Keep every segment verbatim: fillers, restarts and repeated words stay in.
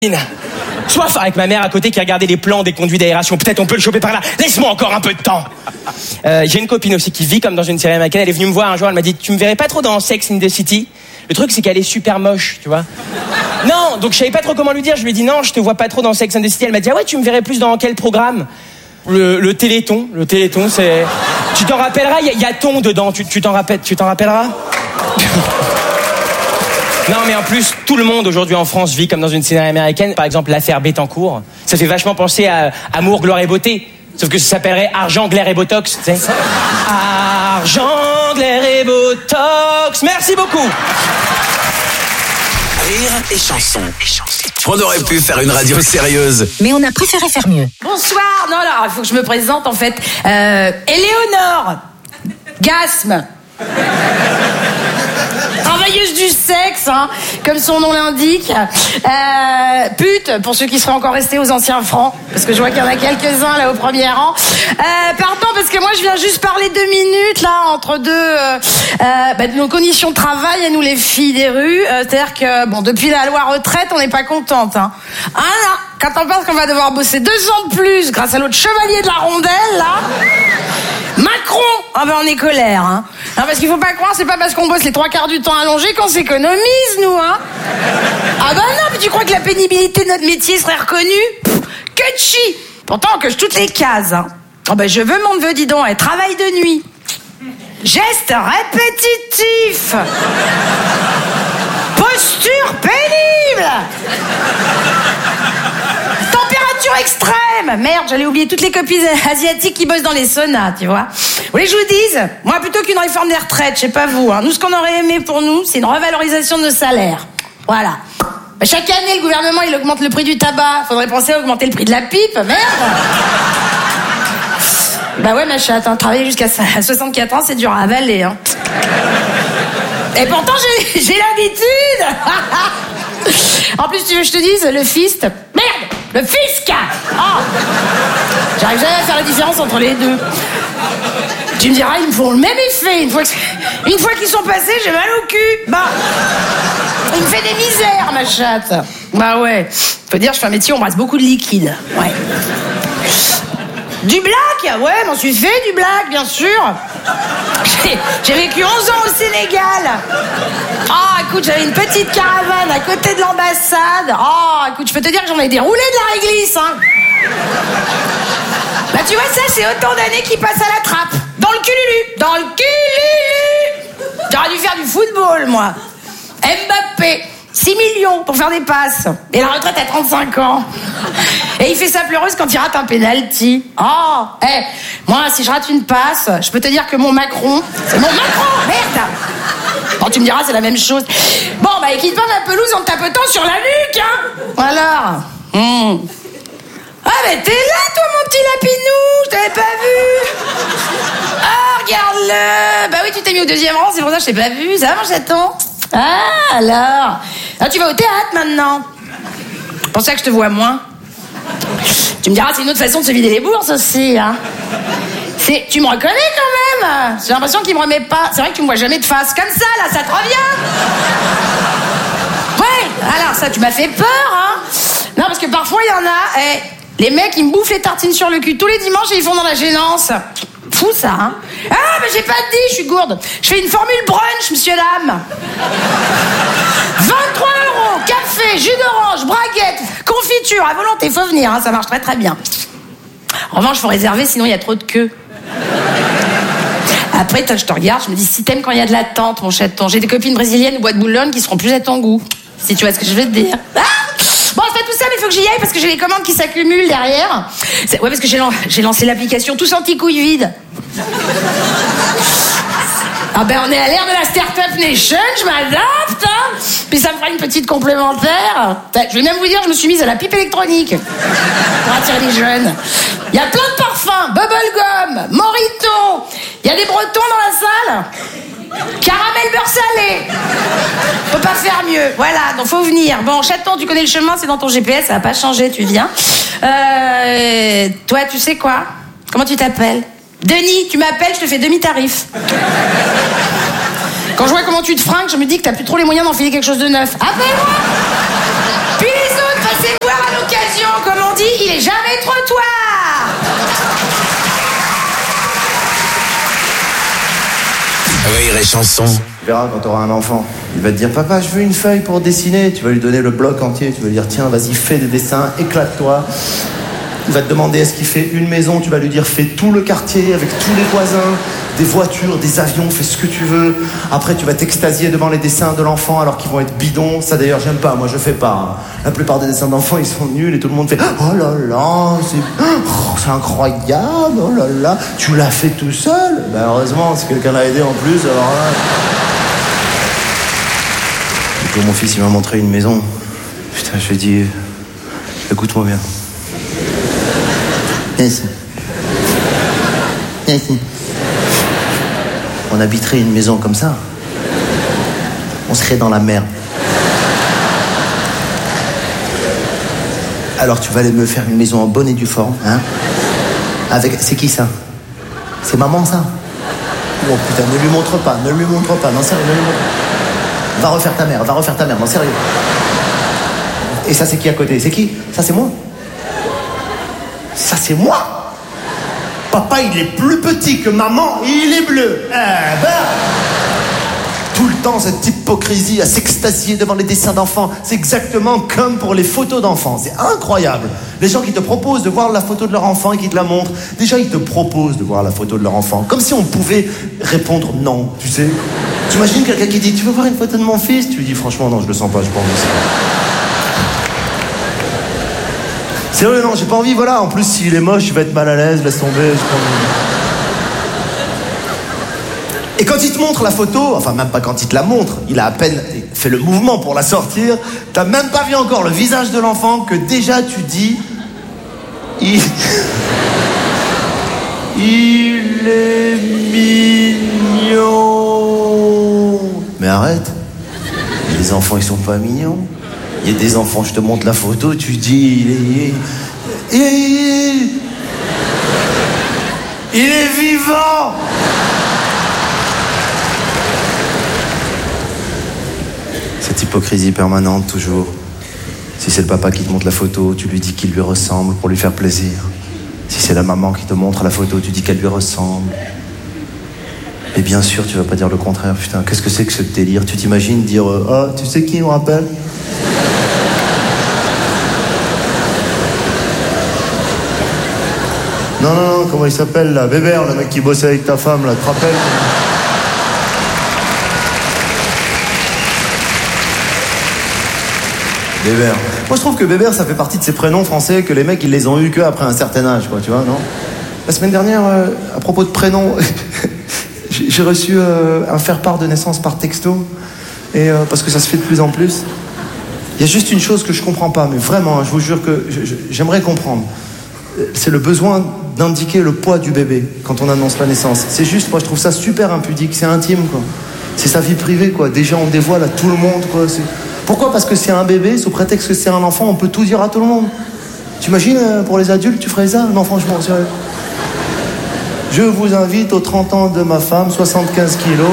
Soif avec ma mère à côté qui regardait les plans des conduits d'aération. Peut-être on peut le choper par là. Laisse-moi encore un peu de temps. Euh, j'ai une copine aussi qui vit comme dans une série américaine. Elle est venue me voir un jour. Elle m'a dit: tu me verrais pas trop dans Sex in the City? Le truc c'est qu'elle est super moche, tu vois. Non, donc je savais pas trop comment lui dire. Je lui ai dit: non, je te vois pas trop dans Sex in the City. Elle m'a dit: ah ouais, tu me verrais plus dans quel programme? Le, le Téléthon. Le Téléthon, c'est. Tu t'en rappelleras? Il y, y a ton dedans. Tu, tu t'en rappelles? Tu t'en rappelleras? Non, mais en plus, tout le monde aujourd'hui en France vit comme dans une série américaine. Par exemple, l'affaire Bettencourt. Ça fait vachement penser à Amour, gloire et beauté. Sauf que ça s'appellerait Argent, glaire et botox, tu sais. Argent, glaire et botox. Merci beaucoup. Rire et chanson. On aurait pu faire une radio sérieuse, mais on a préféré faire mieux. Bonsoir. Non, alors, il faut que je me présente, en fait. Euh, Éléonore Gasme. Travailleuse du sexe, hein, comme son nom l'indique. Euh, pute, pour ceux qui seraient encore restés aux anciens francs, parce que je vois qu'il y en a quelques-uns là au premier rang. Euh, pardon, parce que moi je viens juste parler deux minutes là entre deux euh, euh, bah, de nos conditions de travail à nous les filles des rues. Euh, c'est-à-dire que bon, depuis la loi retraite, on n'est pas contente. Hein. Ah là, quand on pense qu'on va devoir bosser deux ans de plus grâce à l'autre chevalier de la rondelle là. Macron, ah ben on est colère, hein. Non, parce qu'il faut pas croire, c'est pas parce qu'on bosse les trois quarts du temps allongé qu'on s'économise, nous, hein. Ah ben non, mais tu crois que la pénibilité de notre métier serait reconnue? Pff, que chi. Pourtant, on coche toutes les cases, hein. Oh ben je veux mon neveu, dis donc, et travail de nuit. Geste répétitif. Posture pénible. Température extrême. Merde, j'allais oublier toutes les copines asiatiques qui bossent dans les saunas, tu vois. Vous voulez que je vous dise? Moi, plutôt qu'une réforme des retraites, je sais pas vous, hein. Nous, ce qu'on aurait aimé pour nous, c'est une revalorisation de nos salaires. Voilà. Bah, chaque année, le gouvernement, il augmente le prix du tabac. Faudrait penser à augmenter le prix de la pipe. Merde. Bah ouais, ma chatte, hein, travailler jusqu'à soixante-quatre ans, c'est dur à avaler, hein. Et pourtant, j'ai, j'ai l'habitude. En plus, tu veux que je te dise, le fist... Merde, le fisc. Oh. J'arrive jamais à faire la différence entre les deux. Tu me diras, ils me font le même effet. Une fois, que... Une fois qu'ils sont passés, j'ai mal au cul. Bah, il me fait des misères, ma chatte. Bah ouais, faut dire, je fais un métier, on brasse beaucoup de liquide. Ouais. Du black? Ouais, m'en suis fait du black, bien sûr. J'ai, j'ai vécu onze ans au Sénégal. Oh, écoute, j'avais une petite caravane à côté de l'ambassade. Oh, écoute, je peux te dire que j'en ai déroulé de la réglisse, hein. Bah, tu vois, ça, c'est autant d'années qui passent à la trappe. Dans le cululu. Dans le cululu. J'aurais dû faire du football, moi. Mbappé. six millions pour faire des passes. Et la retraite à trente-cinq ans. Et il fait sa pleureuse quand il rate un penalty. Oh, eh, hey, moi, si je rate une passe, je peux te dire que mon Macron... C'est mon Macron, merde. Bon, tu me diras, c'est la même chose. Bon, bah, il quitte pas ma pelouse en te tapotant sur la nuque, hein. Alors. Mmh. Ah, mais t'es là, toi, mon petit lapinou. Je t'avais pas vu. Ah, regarde-le. Bah oui, tu t'es mis au deuxième rang, c'est pour ça que je t'ai pas vu. Ça va, mon chaton? Ah, alors. Ah, tu vas au théâtre, maintenant. C'est pour ça que je te vois moins. Tu me diras, c'est une autre façon de se vider les bourses aussi, hein. C'est... Tu me reconnais, quand même. J'ai l'impression qu'il me remet pas... C'est vrai que tu me vois jamais de face. Comme ça, là, ça te revient. Ouais, alors ça, tu m'as fait peur, hein. Non, parce que parfois, il y en a... Eh, les mecs, ils me bouffent les tartines sur le cul tous les dimanches et ils font dans la gênance. Fou, ça, hein. Ah, mais j'ai pas dit, je suis gourde. Je fais une formule brunch, monsieur dame. vingt-trois euros, café, jus d'orange, braguette, confiture, à volonté, faut venir, hein, ça marche très très bien. En revanche, faut réserver, sinon il y a trop de queue. Après, je te regarde, je me dis, si t'aimes quand il y a de l'attente, mon chaton, j'ai des copines brésiliennes ou bois de Boulogne qui seront plus à ton goût. Si tu vois ce que je veux te dire. Ah, bon, c'est pas tout ça, mais il faut que j'y aille parce que j'ai les commandes qui s'accumulent derrière. C'est... Ouais, parce que j'ai, lan... j'ai lancé l'application Tous anti-couilles vides. Ah ben, on est à l'ère de la Startup Nation, je m'adapte, hein. Puis ça me fera une petite complémentaire. Je vais même vous dire, je me suis mise à la pipe électronique pour attirer les jeunes. Il y a plein de parfums, bubblegum, Morito. Il y a des Bretons dans la salle. Caramel beurre salé. Faut pas faire mieux. Voilà, donc faut venir. Bon, chaton, tu connais le chemin, c'est dans ton G P S, ça va pas changer, tu viens. Euh, toi, tu sais quoi? Comment tu t'appelles? Denis, tu m'appelles, je te fais demi-tarif. Quand je vois comment tu te fringues, je me dis que t'as plus trop les moyens d'enfiler quelque chose de neuf. Appelle-moi. Puis les autres, passez et Chanson. Tu verras quand tu auras un enfant. Il va te dire, papa, je veux une feuille pour dessiner. Tu vas lui donner le bloc entier. Tu vas lui dire, tiens, vas-y, fais des dessins, éclate-toi. Il va te demander, est-ce qu'il fait une maison? Tu vas lui dire, fais tout le quartier avec tous les voisins, des voitures, des avions, fais ce que tu veux. Après, tu vas t'extasier devant les dessins de l'enfant alors qu'ils vont être bidons. Ça, d'ailleurs, j'aime pas. Moi, je fais pas. La plupart des dessins d'enfants, ils sont nuls et tout le monde fait, oh là là, c'est, oh, c'est incroyable, oh là là. Tu l'as fait tout seul? Ben, heureusement, si quelqu'un l'a aidé en plus, alors là... Du coup, mon fils, il m'a montré une maison. Putain, je lui ai dit, écoute-moi bien. Viens ici. Viens ici. On habiterait une maison comme ça. On serait dans la mer. Alors tu vas aller me faire une maison en bonne et due forme, hein? Avec... C'est qui ça? C'est maman ça? Oh putain, ne lui montre pas, ne lui montre pas, non sérieux, ne lui montre pas. Va refaire ta mère, va refaire ta mère, non sérieux. Et ça c'est qui à côté? C'est qui? Ça c'est moi? Ça c'est moi. Papa il est plus petit que maman et il est bleu. Eh ben, tout le temps cette hypocrisie à s'extasier devant les dessins d'enfants. C'est exactement comme pour les photos d'enfants. C'est incroyable. Les gens qui te proposent de voir la photo de leur enfant et qui te la montrent. Déjà ils te proposent de voir la photo de leur enfant. Comme si on pouvait répondre non, tu sais. Tu imagines quelqu'un qui dit, tu veux voir une photo de mon fils? Tu lui dis franchement non, je le sens pas, je pense. Sérieux, non, j'ai pas envie, voilà. En plus, s'il est moche, je vais être mal à l'aise, laisse tomber, j'ai pas envie. Et quand il te montre la photo, enfin, même pas quand il te la montre, il a à peine fait le mouvement pour la sortir, t'as même pas vu encore le visage de l'enfant que déjà tu dis... Il... il est mignon. Mais arrête. Les enfants, ils sont pas mignons. Il y a des enfants, je te montre la photo, tu dis, il est... Il est... Il est vivant. Cette hypocrisie permanente, toujours. Si c'est le papa qui te montre la photo, tu lui dis qu'il lui ressemble pour lui faire plaisir. Si c'est la maman qui te montre la photo, tu dis qu'elle lui ressemble. Et bien sûr, tu vas pas dire le contraire. Putain, qu'est-ce que c'est que ce délire? Tu t'imagines dire, euh, oh, tu sais qui on rappelle? Non, non, non, comment il s'appelle là? Bébert, le mec qui bossait avec ta femme là, tu te rappelles? Bébert. Moi je trouve que Bébert ça fait partie de ces prénoms français que les mecs ils les ont eu que après un certain âge, quoi, tu vois, non? La semaine dernière, euh, à propos de prénoms, j'ai reçu euh, un faire-part de naissance par texto, et euh, parce que ça se fait de plus en plus. Il y a juste une chose que je comprends pas, mais vraiment, hein, je vous jure que je, je, j'aimerais comprendre. C'est le besoin d'indiquer le poids du bébé quand on annonce la naissance. C'est juste, moi je trouve ça super impudique, c'est intime, quoi. C'est sa vie privée, quoi. Déjà on dévoile à tout le monde, quoi. C'est... Pourquoi? Parce que c'est un bébé, sous prétexte que c'est un enfant, on peut tout dire à tout le monde. T'imagines, euh, pour les adultes, tu ferais ça? Non, franchement, sérieux. Je vous invite aux trente ans de ma femme, soixante-quinze kilos.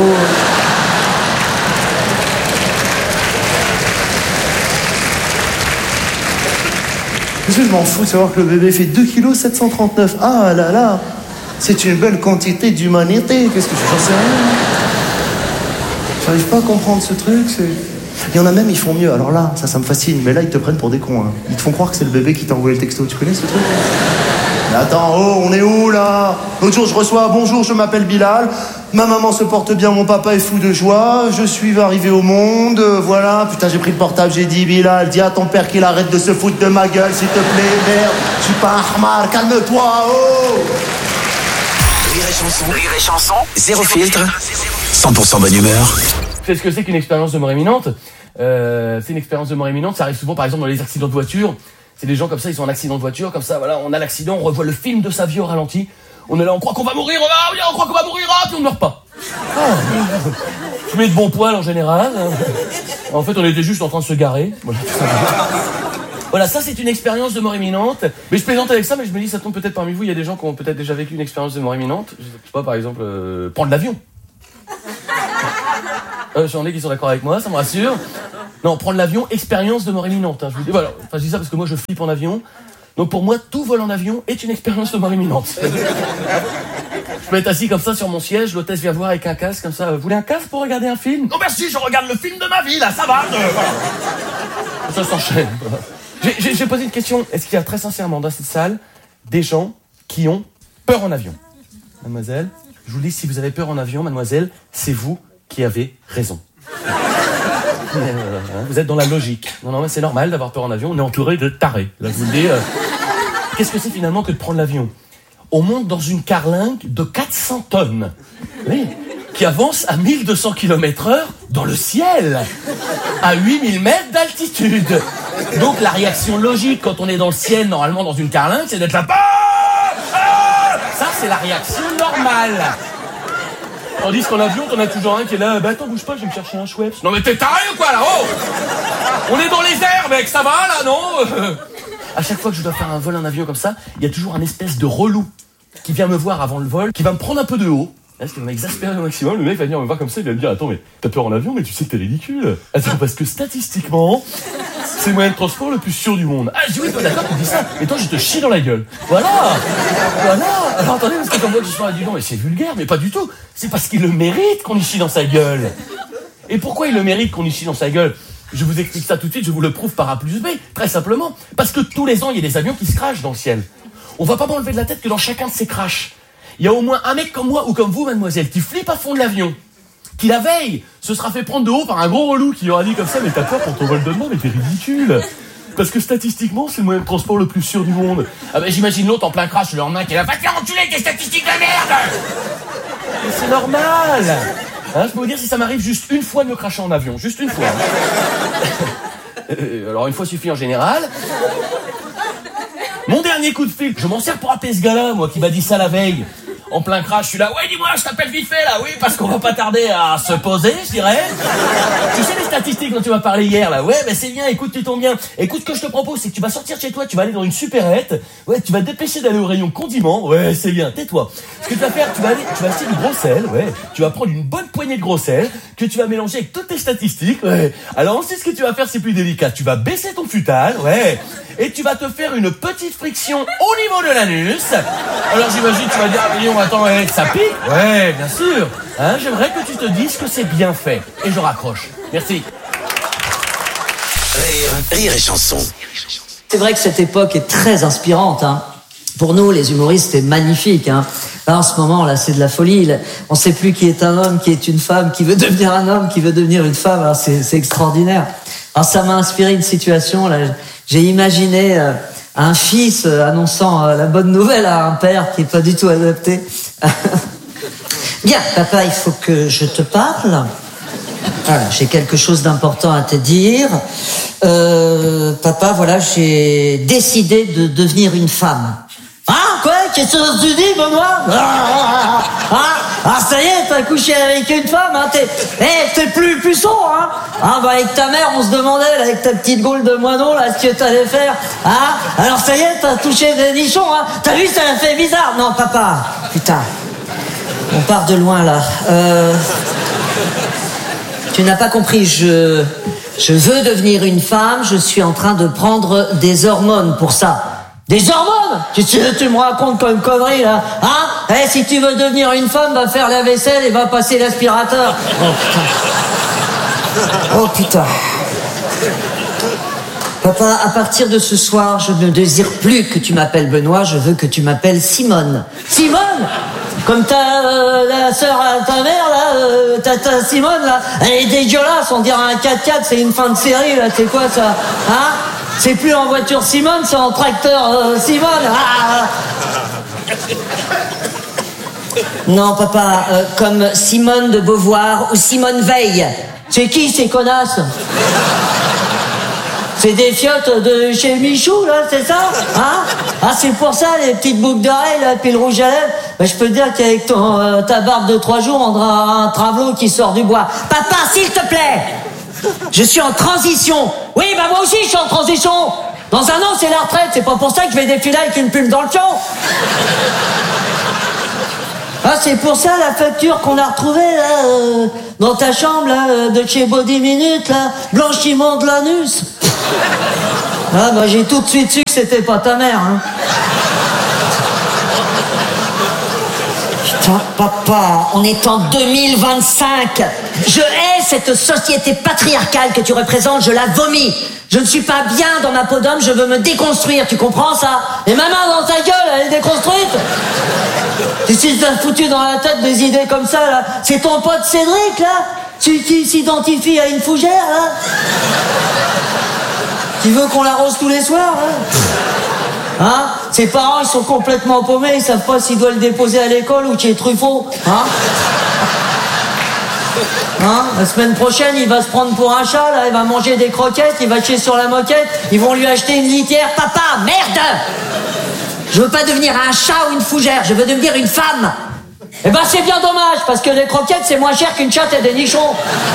Je m'en fous de savoir que le bébé fait deux virgule sept cent trente-neuf kilos. Ah là là, c'est une belle quantité d'humanité. Qu'est-ce que je j'en sais rien. J'arrive pas à comprendre ce truc. C'est... Il y en a même, ils font mieux. Alors là, ça, ça me fascine. Mais là, ils te prennent pour des cons. Hein. Ils te font croire que c'est le bébé qui t'a envoyé le texto. Tu connais ce truc? Mais attends, oh, on est où là? L'autre jour, je reçois, bonjour, je m'appelle Bilal. Ma maman se porte bien, mon papa est fou de joie. Je suis arrivé au monde, euh, voilà. Putain, j'ai pris le portable, j'ai dit, Bilal, dis à ton père qu'il arrête de se foutre de ma gueule, s'il te plaît, merde. Je suis pas un khmar, calme-toi, oh. Rire et Chanson, Rire et Chanson, zéro filtre, cent pour cent bonne humeur. C'est ce que c'est qu'une expérience de mort imminente. Euh, c'est une expérience de mort imminente, ça arrive souvent par exemple dans les accidents de voiture. C'est des gens comme ça, ils sont en accident de voiture, comme ça, voilà, on a l'accident, on revoit le film de sa vie au ralenti. On est là, on croit qu'on va mourir, on va, on croit qu'on va mourir, ah, puis on ne meurt pas. Ah, je mets de bons poils en général. En fait, on était juste en train de se garer. Voilà, voilà, ça c'est une expérience de mort imminente. Mais je plaisante avec ça, mais je me dis, ça tombe peut-être parmi vous, il y a des gens qui ont peut-être déjà vécu une expérience de mort imminente. Je sais pas, par exemple, euh, prendre l'avion. Euh, J'en ai qui sont d'accord avec moi, ça me rassure. Non, prendre l'avion, expérience de mort imminente. Hein, je vous dis, voilà. Enfin, je dis ça parce que moi, je flippe en avion. Donc pour moi, tout vol en avion est une expérience de mort imminente. Je peux être assis comme ça sur mon siège, l'hôtesse vient voir avec un casque comme ça. Vous voulez un casque pour regarder un film? Non merci, je regarde le film de ma vie là, ça va. De... Ça s'enchaîne. J'ai, j'ai, j'ai posé une question. Est-ce qu'il y a très sincèrement dans cette salle des gens qui ont peur en avion? Mademoiselle, je vous dis, si vous avez peur en avion, mademoiselle, c'est vous qui avez raison. Vous êtes dans la logique. Non, non, mais c'est normal d'avoir peur en avion. On est entouré de tarés. Là, je vous le dis. Euh... Qu'est-ce que c'est finalement que de prendre l'avion? On monte dans une carlingue de quatre cents tonnes. Oui. Qui avance à mille deux cents kilomètres heure dans le ciel. À huit mille mètres d'altitude. Donc, la réaction logique quand on est dans le ciel, normalement dans une carlingue, c'est d'être là. Ah ah Ça, c'est la réaction normale. Tandis qu'en avion, t'en as toujours un qui est là, bah attends, bouge pas, je vais me chercher un Schweppes. Non mais t'es taré ou quoi là, oh On est dans les airs, mec, ça va là, non À chaque fois que je dois faire un vol en avion comme ça, il y a toujours un espèce de relou qui vient me voir avant le vol, qui va me prendre un peu de haut. Là, c'est exaspéré au maximum, le mec va venir me voir comme ça, il va me dire, attends, mais t'as peur en avion, mais tu sais que t'es ridicule. Attends, parce que statistiquement, c'est le moyen de transport le plus sûr du monde. Ah, je dis oui, toi d'accord, tu dis ça, mais toi je te chie dans la gueule. Voilà Voilà Alors attendez, parce que comme moi je suis là, dis non, mais c'est vulgaire, mais pas du tout. C'est parce qu'il le mérite qu'on y chie dans sa gueule. Et pourquoi il le mérite qu'on y chie dans sa gueule? Je vous explique ça tout de suite, je vous le prouve par A plus B, très simplement. Parce que tous les ans, il y a des avions qui se crashent dans le ciel. On va pas m'enlever de la tête que dans chacun de ces crashs, il y a au moins un mec comme moi ou comme vous, mademoiselle, qui flippe à fond de l'avion, qui la veille se sera fait prendre de haut par un gros relou qui aura dit comme ça, mais t'as peur pour ton vol de demain, mais t'es ridicule. Parce que statistiquement, c'est le moyen de transport le plus sûr du monde. Ah ben j'imagine l'autre en plein crash, le lendemain, qui est là, va te faire enculer tes statistiques de merde. Mais c'est normal. Hein, je peux vous dire, si ça m'arrive juste une fois de me cracher en avion, juste une fois. euh, alors une fois suffit en général. Mon dernier coup de fil, je m'en sers pour appeler ce gars-là, moi, qui m'a dit ça la veille. En plein crash, je suis là, ouais, dis-moi, je t'appelle vite fait, là, oui, parce qu'on va pas tarder à se poser, je dirais. Tu sais les statistiques dont tu m'as parlé hier, là, ouais, ben c'est bien, écoute, tu tombes bien. Écoute, ce que je te propose, c'est que tu vas sortir de chez toi, tu vas aller dans une supérette, ouais, tu vas te dépêcher d'aller au rayon condiments, ouais, c'est bien, tais-toi. Ce que tu vas faire, tu vas aller, tu vas acheter du gros sel, ouais, tu vas prendre une bonne poignée de gros sel, que tu vas mélanger avec toutes tes statistiques, ouais. Alors ensuite, ce que tu vas faire, c'est plus délicat, tu vas baisser ton futal, ouais, et tu vas te faire une petite friction au niveau de l'anus. Alors j'imagine, tu vas dire, ah, million, attends, ouais, ça pique? Ouais, bien sûr. Hein, j'aimerais que tu te dises que c'est bien fait. Et je raccroche. Merci. Rire, rire et chanson. C'est vrai que cette époque est très inspirante. Hein. Pour nous, les humoristes, c'est magnifique. Hein. Là, en ce moment, là, c'est de la folie. On ne sait plus qui est un homme, qui est une femme, qui veut devenir un homme, qui veut devenir une femme. Alors, c'est, c'est extraordinaire. Alors, ça m'a inspiré une situation. Là, j'ai imaginé euh, un fils euh, annonçant euh, la bonne nouvelle à un père qui est pas du tout adapté. Bien, papa, il faut que je te parle. Voilà, j'ai quelque chose d'important à te dire. Euh, papa, voilà, j'ai décidé de devenir une femme. Ah, quoi? Qu'est-ce que tu dis, Benoît? Ah, ah, ah, ça y est, t'as couché avec une femme, hein? T'es, eh, t'es plus puceau, hein? Ah, bah, avec ta mère, on se demandait, là, avec ta petite gaule de moineau, là, ce que t'allais faire. Ah, alors ça y est, t'as touché des nichons, hein? T'as vu, ça a fait bizarre. Non, papa, putain. On part de loin, là. Euh... Tu n'as pas compris, je... Je veux devenir une femme, je suis en train de prendre des hormones pour ça. Des hormones? Tu, tu, tu me racontes comme une connerie, là. Hein? Eh, si tu veux devenir une femme, va faire la vaisselle et va passer l'aspirateur. Oh, putain. Oh, putain. Papa, à partir de ce soir, je ne désire plus que tu m'appelles Benoît, je veux que tu m'appelles Simone. Simone? Comme ta, euh, la sœur à ta mère, là, euh, ta, ta Simone, là, elle est dégueulasse, on dirait un quatre-quatre, c'est une fin de série, là, c'est quoi ça? Hein? C'est plus en voiture Simone, c'est en tracteur euh, Simone. Ah. Non, papa, euh, comme Simone de Beauvoir ou Simone Veil. C'est qui ces connasses? C'est des fiottes de chez Michou, là, c'est ça? Hein? Ah, c'est pour ça, les petites boucles d'oreilles, là, puis le rouge à lèvres. Ben, je peux te dire qu'avec ton, euh, ta barbe de trois jours, on dirait un travelot qui sort du bois. Papa, s'il te plaît! Je suis en transition. Oui, bah moi aussi, je suis en transition. Dans un an, c'est la retraite. C'est pas pour ça que je vais défiler avec une plume dans le fion. Ah, c'est pour ça la facture qu'on a retrouvée, là, euh, dans ta chambre, là, euh, de chez Body Minute, là, blanchiment de l'anus. Ah, bah, j'ai tout de suite su que c'était pas ta mère, hein. Putain, papa, on est en deux mille vingt-cinq. Je hais cette société patriarcale que tu représentes, je la vomis. Je ne suis pas bien dans ma peau d'homme, je veux me déconstruire, tu comprends ça? Et ma main dans ta gueule, elle est déconstruite. Et si t'as foutu dans la tête des idées comme ça, là, c'est ton pote Cédric, là, qui, qui s'identifie à une fougère, là, qui veut qu'on l'arrose tous les soirs, là. Hein? Ses parents, ils sont complètement paumés, ils savent pas s'ils doivent le déposer à l'école ou chez Truffaut. Hein? Hein? La semaine prochaine, il va se prendre pour un chat, là, il va manger des croquettes, il va chier sur la moquette, ils vont lui acheter une litière. Papa, merde! Je veux pas devenir un chat ou une fougère, je veux devenir une femme. Eh ben, c'est bien dommage, parce que les croquettes, c'est moins cher qu'une chatte et des nichons.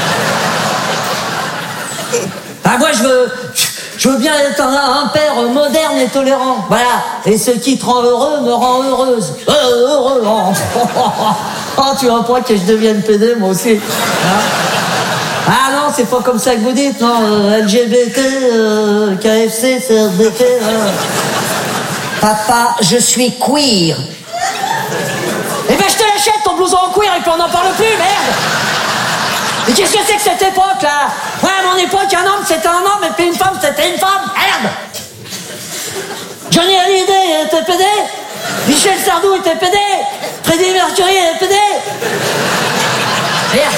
Ah, moi, je veux... Je veux bien être un, un père moderne et tolérant. Voilà. Et ce qui te rend heureux me rend heureuse. Euh, heureux. Oh, oh, tu vois pas que je devienne pédé, moi aussi. Hein? Ah non, c'est pas comme ça que vous dites, non. Euh, L G B T, euh, K F C, C R D T. Euh. Papa, je suis queer. Eh ben, je te l'achète, ton blouson en cuir, et puis on n'en parle plus, merde. Mais qu'est-ce que c'est que cette époque-là? Ouais, à mon époque, un homme, c'était un homme, et puis une femme, c'était une femme. Merde! Johnny Hallyday était pédé. Michel Sardou était pédé. Freddie Mercury était pédé. Merde!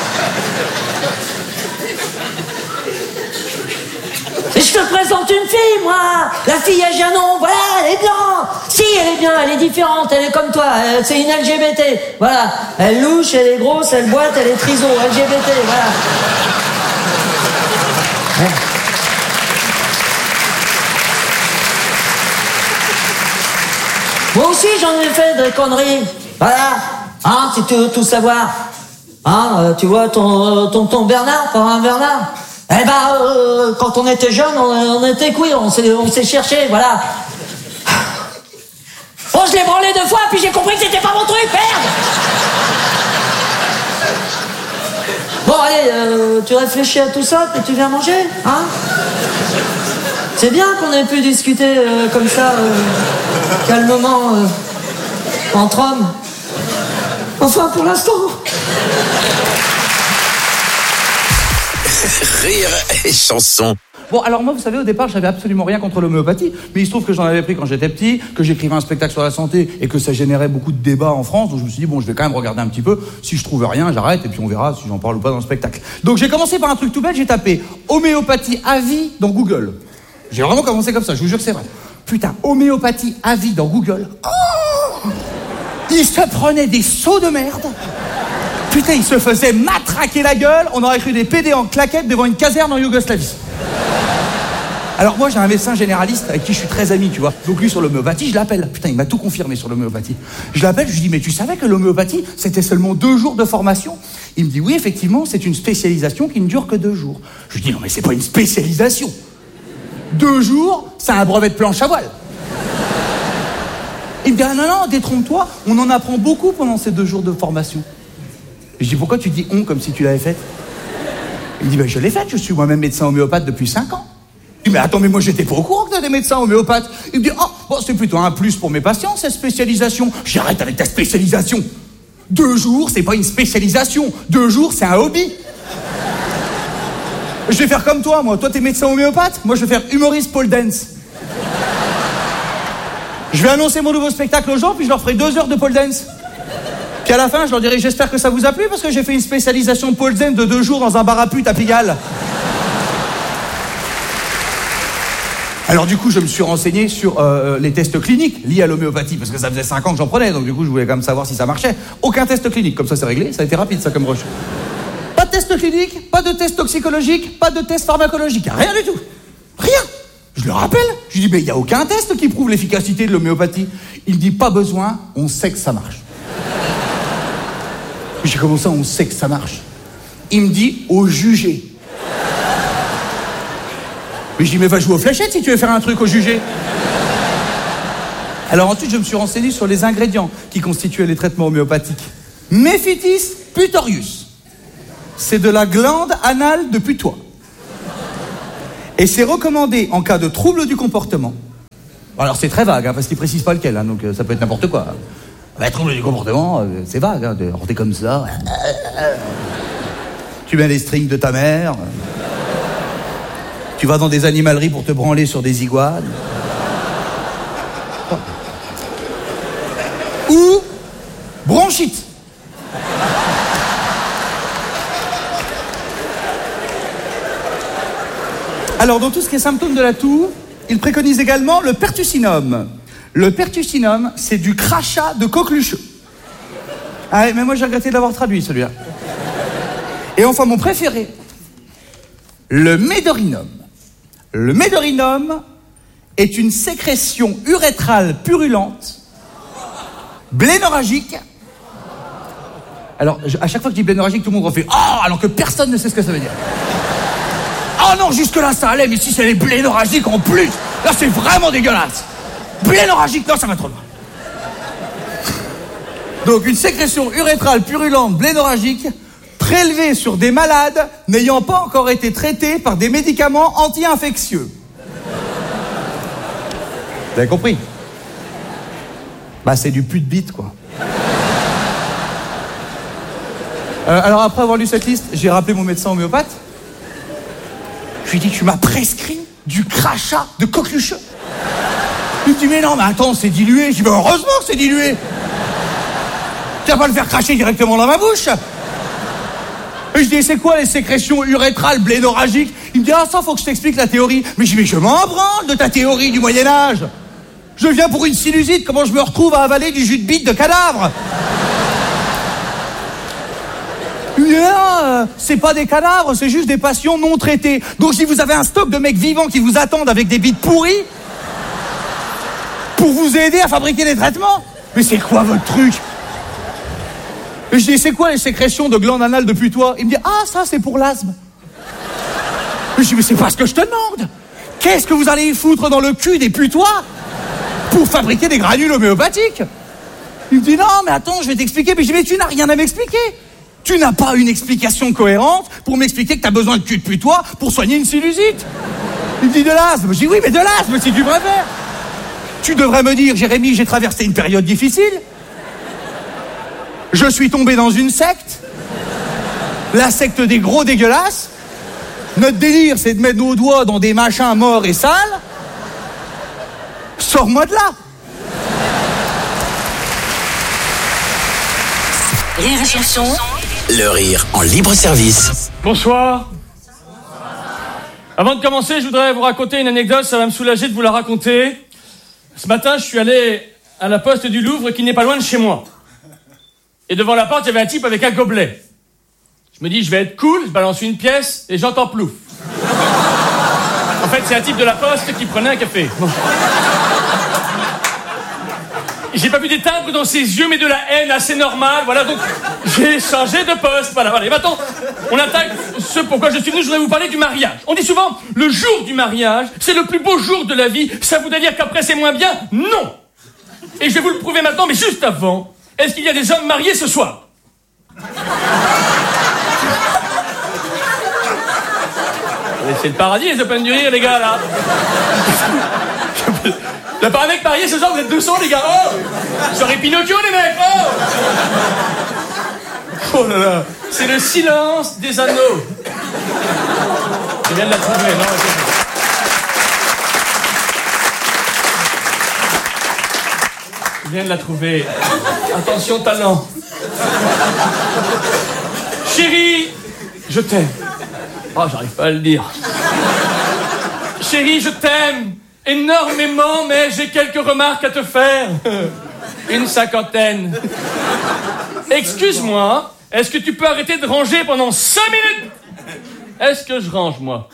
Et je te présente une fille, moi. La fille à Janon, voilà, elle est bien. Si, elle est bien, elle est différente, elle est comme toi. Elle, c'est une L G B T. Voilà. Elle louche, elle est grosse, elle boite, elle est triso. L G B T, voilà. Ouais. Moi aussi, j'en ai fait des conneries. Voilà. Hein, si tu veux tout savoir. Hein, euh, tu vois, ton tonton ton Bernard, pas un Bernard. Eh ben, euh, quand on était jeune, on, on était queer, on s'est, on s'est cherché, voilà. Bon, je l'ai branlé deux fois, puis j'ai compris que c'était pas mon truc, merde. Bon, allez, euh, tu réfléchis à tout ça, puis tu viens manger, hein? C'est bien qu'on ait pu discuter euh, comme ça, euh, calmement, euh, entre hommes. Enfin, pour l'instant. Rire et chanson. Bon, alors moi, vous savez, au départ, j'avais absolument rien contre l'homéopathie, mais il se trouve que j'en avais pris quand j'étais petit, que j'écrivais un spectacle sur la santé et que ça générait beaucoup de débats en France, donc je me suis dit, bon, je vais quand même regarder un petit peu, si je trouve rien, j'arrête, et puis on verra si j'en parle ou pas dans le spectacle. Donc j'ai commencé par un truc tout bête, j'ai tapé homéopathie à vie dans Google. J'ai vraiment commencé comme ça, je vous jure que c'est vrai. Putain, homéopathie à vie dans Google. Oh, il se prenait des sauts de merde. Putain, il se faisait matraquer la gueule, on aurait cru des pédés en claquettes devant une caserne en Yougoslavie. Alors moi j'ai un médecin généraliste avec qui je suis très ami, tu vois. Donc lui sur l'homéopathie, je l'appelle. Putain, il m'a tout confirmé sur l'homéopathie. Je l'appelle, je lui dis, mais tu savais que l'homéopathie, c'était seulement deux jours de formation? Il me dit, oui, effectivement, c'est une spécialisation qui ne dure que deux jours. Je lui dis, non mais c'est pas une spécialisation. Deux jours, c'est un brevet de planche à voile. Il me dit, ah non, non, détrompe-toi, on en apprend beaucoup pendant ces deux jours de formation. Je dis, pourquoi tu dis on comme si tu l'avais faite? Il me dit, ben je l'ai faite, je suis moi-même médecin homéopathe depuis cinq ans. Je dis, mais attends, mais moi j'étais pas au courant que t'as des médecins homéopathes. Il me dit, oh, bon, c'est plutôt un plus pour mes patients, cette spécialisation. J'arrête avec ta spécialisation. Deux jours, c'est pas une spécialisation. Deux jours, c'est un hobby. Je vais faire comme toi, moi. Toi, t'es médecin homéopathe, moi je vais faire humoriste pole dance. Je vais annoncer mon nouveau spectacle aux gens, puis je leur ferai deux heures de pole dance. Puis à la fin, je leur dirai, j'espère que ça vous a plu, parce que j'ai fait une spécialisation de pole dance de deux jours dans un bar à pute à Pigalle. Alors du coup, je me suis renseigné sur euh, les tests cliniques liés à l'homéopathie, parce que ça faisait cinq ans que j'en prenais, donc du coup, je voulais quand même savoir si ça marchait. Aucun test clinique, comme ça c'est réglé, ça a été rapide ça comme rush. Pas de test clinique, pas de test toxicologique, pas de test pharmacologique, rien du tout. Rien. Je le rappelle, je lui dis, mais il n'y a aucun test qui prouve l'efficacité de l'homéopathie. Il me dit, pas besoin, on sait que ça marche. J'ai comment ça, on sait que ça marche? Il me dit, au jugé. Mais je dis, mais va jouer aux fléchettes si tu veux faire un truc au jugé. Alors ensuite, je me suis renseigné sur les ingrédients qui constituaient les traitements homéopathiques. Mephitis putorius. C'est de la glande anale de putois. Et c'est recommandé en cas de trouble du comportement. Alors c'est très vague, hein, parce qu'il précise pas lequel, hein, donc euh, ça peut être n'importe quoi. Bah, trouble du comportement, euh, c'est vague, hein, de rentrer comme ça. Tu mets les strings de ta mère. Tu vas dans des animaleries pour te branler sur des iguanes. Ou bronchite. Alors, dans tout ce qui est symptômes de la toux, il préconise également le pertussinum. Le pertussinum, c'est du crachat de coqueluche. Ah, mais moi, j'ai regretté de l'avoir traduit, celui-là. Et enfin, mon préféré, le médorinum. Le médorinum est une sécrétion urétrale purulente, blénorragique. Alors, je, à chaque fois que je dis blénorragique, tout le monde refait « Ah !» alors que personne ne sait ce que ça veut dire. Ah oh non, jusque-là, ça allait, mais si c'est les blénorragiques en plus, là, c'est vraiment dégueulasse. Blénorragique, non, ça va trop loin. Donc, une sécrétion urétrale purulente blénorragique prélevée sur des malades n'ayant pas encore été traités par des médicaments anti-infectieux. Vous avez compris? Bah, c'est du pute de bite, quoi. Euh, alors, après avoir lu cette liste, j'ai rappelé mon médecin homéopathe. Je lui ai dit, tu m'as prescrit du crachat de coqueluche. Il me dit, mais non, mais attends, c'est dilué. Je dis, mais heureusement que c'est dilué. Tu vas pas le faire cracher directement dans ma bouche. Et je dis, c'est quoi les sécrétions urétrales blénorragiques? Il me dit, ah, ça, faut que je t'explique la théorie. Mais je dis, mais je m'en branle de ta théorie du Moyen-Âge. Je viens pour une sinusite, comment je me retrouve à avaler du jus de bite de cadavre? Il dit, ah, euh, c'est pas des cadavres, c'est juste des patients non traités. Donc si vous avez un stock de mecs vivants qui vous attendent avec des bites pourries pour vous aider à fabriquer des traitements. Mais c'est quoi votre truc? Et je dis, c'est quoi les sécrétions de glandes anales de putois? Il me dit, ah, ça, c'est pour l'asthme. Je dis, mais c'est pas ce que je te demande. Qu'est-ce que vous allez y foutre dans le cul des putois pour fabriquer des granules homéopathiques? Il me dit, non, mais attends, je vais t'expliquer. Mais je dis, mais tu n'as rien à m'expliquer. Tu n'as pas une explication cohérente pour m'expliquer que tu as besoin de cul de putois pour soigner une sinusite. Il me dit, de l'asthme. Je dis, oui, mais de l'asthme, si tu préfères. Tu devrais me dire, Jérémy, j'ai traversé une période difficile. Je suis tombé dans une secte. La secte des gros dégueulasses. Notre délire, c'est de mettre nos doigts dans des machins morts et sales. Sors-moi de là. Rire et chanson. Le rire en libre service. Bonsoir. Avant de commencer, je voudrais vous raconter une anecdote, ça va me soulager de vous la raconter. Ce matin, je suis allé à la poste du Louvre qui n'est pas loin de chez moi. Et devant la porte, il y avait un type avec un gobelet. Je me dis, je vais être cool, je balance une pièce et j'entends plouf. En fait, c'est un type de la poste qui prenait un café. Bon. J'ai pas vu d'éteindre dans ses yeux, mais de la haine assez normale, voilà, donc j'ai changé de poste, voilà, voilà. Et maintenant, on attaque ce pourquoi je suis venu, je voudrais vous parler du mariage. On dit souvent, le jour du mariage, c'est le plus beau jour de la vie, ça voudrait dire qu'après c'est moins bien? Non. Et je vais vous le prouver maintenant, mais juste avant, est-ce qu'il y a des hommes mariés ce soir? C'est le paradis, les open du rire, les gars, là. Y'a pas un mec marié ce soir, vous êtes deux cents, les gars. Oh, j'aurais Pinocchio, les mecs. Oh, oh là là. C'est le silence des anneaux. Je viens de la trouver, non? Je viens de la trouver. Attention, talent. Chérie, je t'aime. Oh, j'arrive pas à le dire. Chérie, je t'aime énormément, mais j'ai quelques remarques à te faire. Une cinquantaine. Excuse-moi, est-ce que tu peux arrêter de ranger pendant cinq minutes? Est-ce que je range, moi?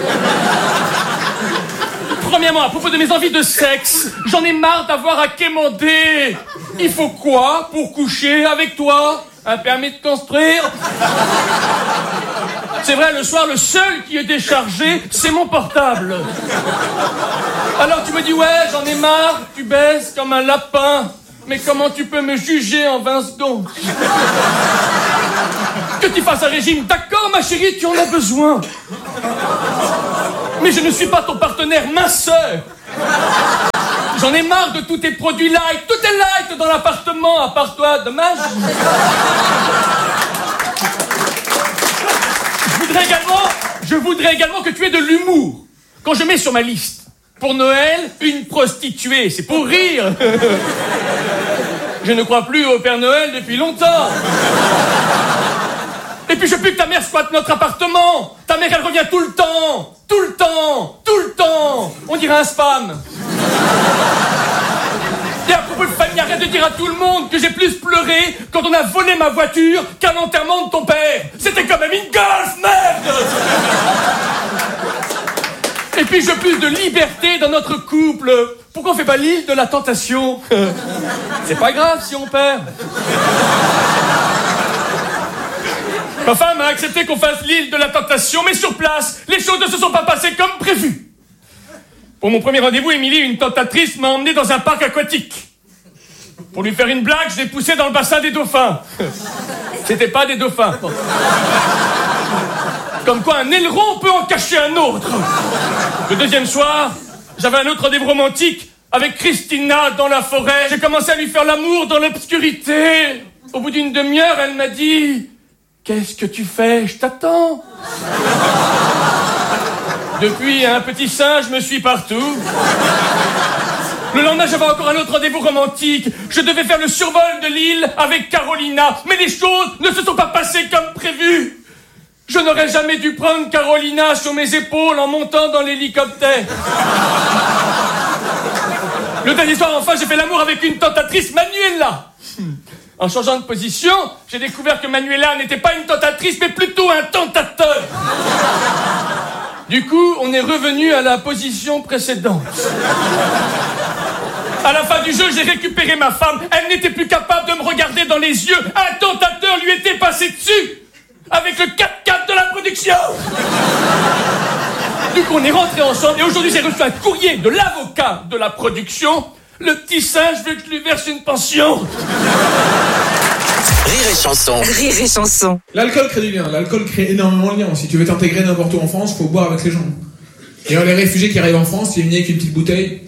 Premièrement, à propos de mes envies de sexe, j'en ai marre d'avoir à quémander. Il faut quoi pour coucher avec toi? Un permis de construire? C'est vrai, le soir, le seul qui est déchargé, c'est mon portable. Alors tu me dis, ouais, j'en ai marre, tu baisses comme un lapin. Mais comment tu peux me juger en vingt secondes? Que tu fasses un régime, d'accord, ma chérie, tu en as besoin. Mais je ne suis pas ton partenaire minceur. J'en ai marre de tous tes produits light. Tout est light dans l'appartement, à part toi, dommage. Je voudrais également, je voudrais également que tu aies de l'humour. Quand je mets sur ma liste, pour Noël, une prostituée, c'est pour rire. Je ne crois plus au Père Noël depuis longtemps. Et puis je veux plus que ta mère squatte notre appartement. Ta mère, elle revient tout le temps. Tout le temps. Tout le temps. On dirait un spam. Et à propos de famille, arrête de dire à tout le monde que j'ai plus pleuré quand on a volé ma voiture qu'à l'enterrement de ton père. C'était quand même une Golf, merde. Et puis je veux plus de liberté dans notre couple. Pourquoi on fait pas l'île de la tentation? C'est pas grave si on perd. Ma femme a accepté qu'on fasse l'île de la tentation, mais sur place, les choses ne se sont pas passées comme prévu. Pour mon premier rendez-vous, Émilie, une tentatrice, m'a emmené dans un parc aquatique. Pour lui faire une blague, je l'ai poussé dans le bassin des dauphins. C'était pas des dauphins. Comme quoi un aileron peut en cacher un autre. Le deuxième soir, j'avais un autre rendez-vous romantique avec Christina dans la forêt. J'ai commencé à lui faire l'amour dans l'obscurité. Au bout d'une demi-heure, elle m'a dit... Qu'est-ce que tu fais? Je t'attends. Depuis, un petit singe me suit partout. Le lendemain, j'avais encore un autre rendez-vous romantique. Je devais faire le survol de l'île avec Carolina. Mais les choses ne se sont pas passées comme prévu. Je n'aurais jamais dû prendre Carolina sur mes épaules en montant dans l'hélicoptère. Le dernier soir, enfin, j'ai fait l'amour avec une tentatrice, Manuela. En changeant de position, j'ai découvert que Manuela n'était pas une tentatrice, mais plutôt un tentateur. Du coup, on est revenu à la position précédente. À la fin du jeu, j'ai récupéré ma femme. Elle n'était plus capable de me regarder dans les yeux. Un tentateur lui était passé dessus, avec le quatre-quatre de la production. Du coup, on est rentrés ensemble, et aujourd'hui, j'ai reçu un courrier de l'avocat de la production. Le petit singe veut que je lui verse une pension. Rire et chanson. Rire et chanson. L'alcool crée du lien. L'alcool crée énormément de liens. Si tu veux t'intégrer n'importe où en France, faut boire avec les gens. D'ailleurs, les réfugiés qui arrivent en France, ils viennent avec une petite bouteille.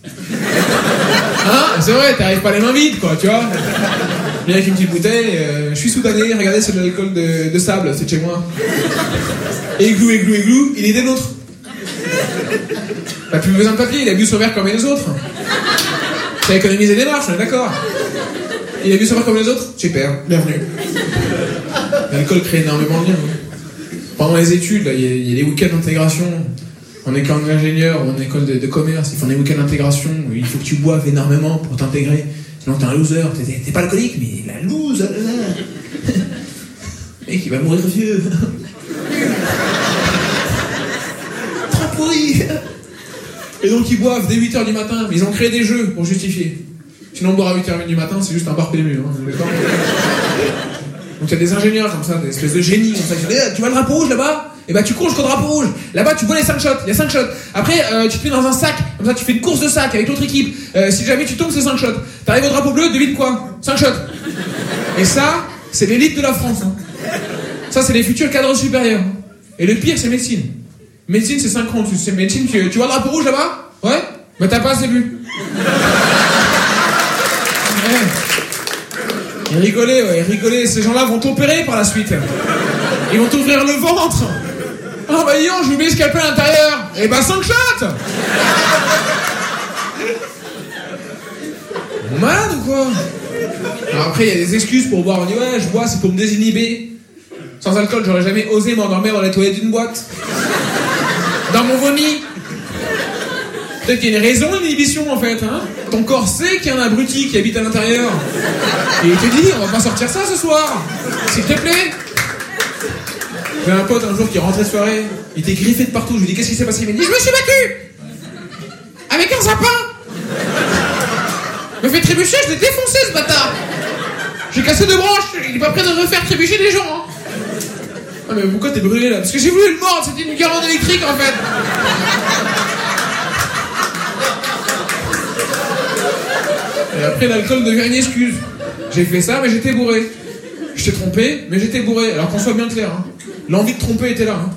Hein? C'est vrai, t'arrives pas les mains vides, quoi, tu vois. Viens avec une petite bouteille. Euh, je suis soudanais, regardez, c'est de l'alcool de, de sable, c'est de chez moi. Églou, églou, églou, il est des nôtres. T'as plus besoin de papier, il a bu son verre comme les autres. Ça a économisé des marches, on est d'accord. Il a bu son verre comme les autres? Super, bienvenue. L'alcool crée énormément de liens. Pendant les études, il y, y a des week-ends d'intégration. En école d'ingénieur ou en école de, de commerce, ils font des week-ends d'intégration où il faut que tu boives énormément pour t'intégrer. Sinon t'es un loser, t'es, t'es pas alcoolique, mais la loose. Mec, il va mourir vieux. Trop pourri. Et donc ils boivent dès huit heures du matin, mais ils ont créé des jeux pour justifier. Sinon boire à huit heures du matin, c'est juste un bar P M U, hein, d'accord. Donc il y a des ingénieurs comme ça, des espèces de génies comme ça, qui disent, tu vois le drapeau rouge là-bas? Et bah tu cours jusqu'au drapeau rouge. Là-bas tu bois les cinq shots, il y a cinq shots. Après euh, tu te mets dans un sac, comme ça tu fais une course de sac avec l'autre équipe. Euh, si jamais tu tombes, c'est cinq shots. T'arrives au drapeau bleu, devine quoi? cinq shots. Et ça, c'est l'élite de la France. Hein. Ça c'est les futurs cadres supérieurs. Et le pire c'est médecine. Médecine c'est cinq ans, tu sais, médecine, tu, tu vois le drapeau rouge là-bas? Ouais? Bah t'as pas assez bu. Ouais. Ils rigolaient, ouais, ils rigolaient. Ces gens-là vont t'opérer par la suite. Ils vont t'ouvrir le ventre. Ah bah dis donc, j'ai oublié ce qu'il y a à l'intérieur. Et bah cinq shots. On est malade ou quoi? Alors après, il y a des excuses pour boire. On dit ouais, je bois, c'est pour me désinhiber. Sans alcool, j'aurais jamais osé m'endormir dans les toilettes d'une boîte. Dans mon vomi. Peut-être qu'il y a une raison, une inhibition en fait, hein. Ton corps sait qu'il y a un abruti qui habite à l'intérieur. Et il te dit, on va pas sortir ça ce soir. S'il te plaît. J'ai un pote un jour qui est rentré de soirée, il était griffé de partout. Je lui dis, qu'est-ce qui s'est passé? Il m'a dit, je me suis battu avec un sapin. Il m'a fait trébucher, je l'ai défoncé ce bâtard. J'ai cassé deux branches, il est pas prêt de refaire trébucher des gens, hein. Ah mais pourquoi t'es brûlé là? Parce que j'ai voulu le mordre, c'était une guirlande électrique en fait. Et après l'alcool devient une excuse. J'ai fait ça mais j'étais bourré. Je t'ai trompé mais j'étais bourré. Alors qu'on soit bien clair, hein. L'envie de tromper était là, hein.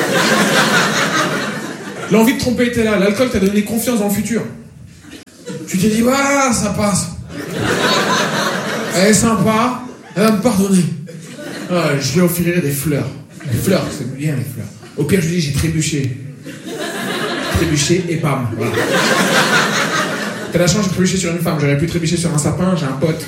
L'envie de tromper était là. L'alcool t'a donné confiance dans le futur. Tu t'es dit, voilà, ça passe. Elle est sympa, elle va me pardonner. Ah, je lui offrirai des fleurs. Des fleurs, c'est bien les fleurs. Au pire, je lui dis, j'ai trébuché. Trébuché et pam, voilà. T'as la chance, j'ai trébuché sur une femme. J'aurais pu trébucher sur un sapin, j'ai un pote.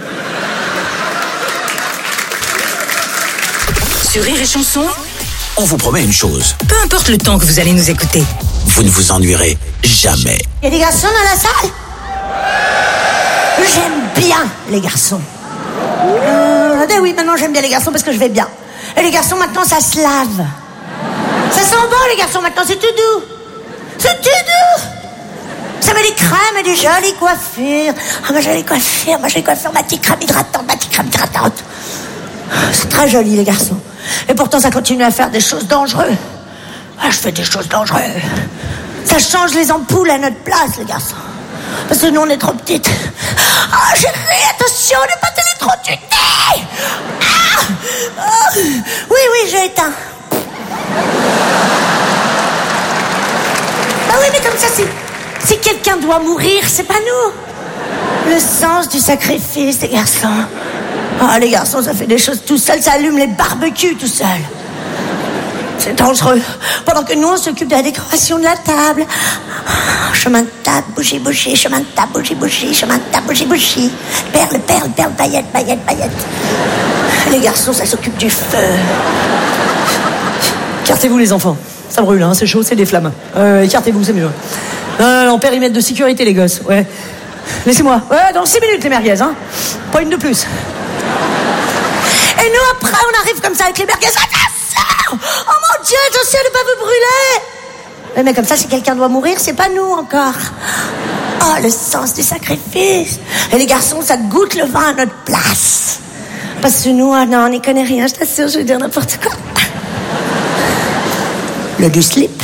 Sur Rire et Chanson, on vous promet une chose. Peu importe le temps que vous allez nous écouter. Vous ne vous ennuierez jamais. Il y a des garçons dans la salle? J'aime bien les garçons. Euh, ben oui, maintenant j'aime bien les garçons parce que je vais bien. Et les garçons maintenant ça se lave. Ça sent bon les garçons maintenant, c'est tout doux. C'est tout doux. Ça met des crèmes et des jolies coiffures. Ah, ma jolie coiffure, ma jolie coiffure, ma petite crème hydratante, ma petite crème hydratante. C'est très joli les garçons. Et pourtant ça continue à faire des choses dangereuses. Ah, je fais des choses dangereuses. Ça change les ampoules à notre place les garçons. Parce que nous on est trop petites. Ah, chérie, attention, ne pas t'électrocuter. Ah, ah, oui, oui, j'ai éteint. Bah oui, mais comme ça, si, si quelqu'un doit mourir, c'est pas nous. Le sens du sacrifice, les garçons. Ah, les garçons, ça fait des choses tout seul, ça allume les barbecues tout seul. C'est dangereux. Pendant que nous, on s'occupe de la décoration de la table. Chemin de table, bougie, bougie, chemin de table, bougie, bougie, chemin de table, bougie, bougie. Perle, perle, perle, paillette, paillette, paillette. Les garçons, ça s'occupe du feu. Écartez-vous les enfants. Ça brûle, hein, c'est chaud, c'est des flammes. Euh, écartez-vous, c'est mieux. Non, non, non, périmètre de sécurité, les gosses. Ouais. Laissez-moi. Ouais, dans six minutes, les merguez, hein. Pas une de plus. Et nous, après, on arrive comme ça avec les merguez. Attention! Oh mon Dieu, attention de ne pas vous brûler! Mais comme ça, si quelqu'un doit mourir, c'est pas nous encore. Oh, le sens du sacrifice. Et les garçons, ça goûte le vin à notre place. Parce que nous, ah non, on n'y connaît rien, je t'assure, je vais dire n'importe quoi. Le du slip.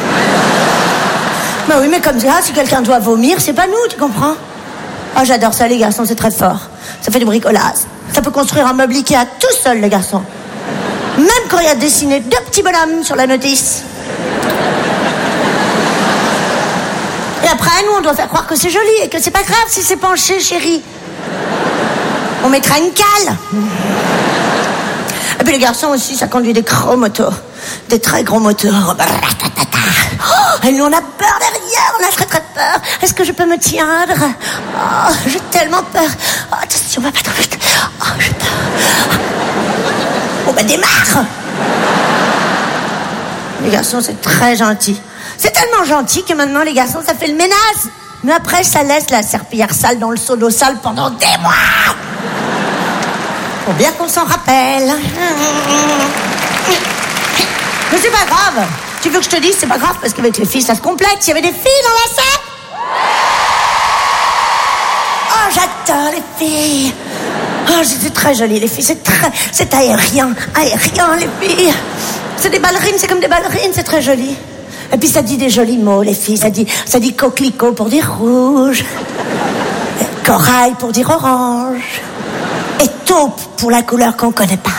Bah oui, mais comme ça, si quelqu'un doit vomir, c'est pas nous, tu comprends? Oh, j'adore ça, les garçons, c'est très fort. Ça fait du bricolage. Ça peut construire un meuble Ikea tout seul, les garçons. Même quand il y a dessiné deux petits bonhommes sur la notice. Et après, nous, on doit faire croire que c'est joli et que c'est pas grave si c'est penché, chérie. On mettra une cale. Et puis les garçons aussi, ça conduit des gros moteurs. Des très gros moteurs. Oh, et nous, on a peur derrière, on a très très peur. Est-ce que je peux me tiendre? Oh, j'ai tellement peur. Oh, attention, va pas trop vite. Oh, j'ai peur. Bon, ben démarre. Les garçons, c'est très gentil. C'est tellement gentil que maintenant, les garçons, ça fait le ménage. Mais après, ça laisse la serpillière sale dans le seau d'eau sale pendant des mois. Faut bien qu'on s'en rappelle. Mais c'est pas grave. Tu veux que je te dise, c'est pas grave, parce qu'avec les filles, ça se complète. Il y avait des filles dans la salle. Oh, j'adore les filles. Oh, c'est très joli, les filles. C'est très... C'est aérien. Aérien, les filles. C'est des ballerines, c'est comme des ballerines. C'est très joli. Et puis, ça dit des jolis mots, les filles. Ça dit, ça dit coquelicot pour dire rouge. Corail pour dire orange. Et taupe pour la couleur qu'on connaît pas.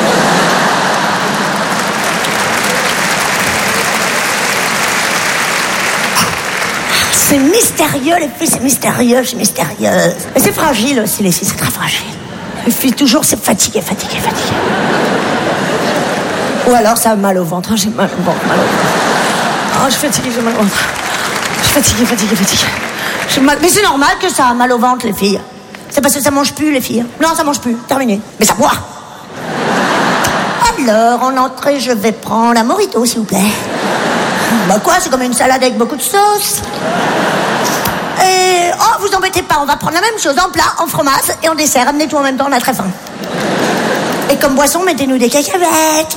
C'est mystérieux, les filles, c'est mystérieux, c'est mystérieux. Mais c'est fragile aussi, les filles, c'est très fragile. Les filles, toujours, c'est fatigué, fatigué, fatigué. Ou alors, ça a mal au ventre. J'ai mal au ventre, mal au ventre. Oh, je suis fatiguée, j'ai mal au ventre. Je suis fatiguée, fatiguée, fatiguée. J'ai mal... Mais c'est normal que ça a mal au ventre, les filles. C'est parce que ça mange plus, les filles. Non, ça mange plus, terminé. Mais ça boit. Alors, en entrée, je vais prendre un mojito, s'il vous plaît. Bah quoi, c'est comme une salade avec beaucoup de sauce. Et... Oh, vous embêtez pas, on va prendre la même chose en plat, en fromage et en dessert. Amenez tout en même temps, on a très faim. Et comme boisson, mettez-nous des cacahuètes.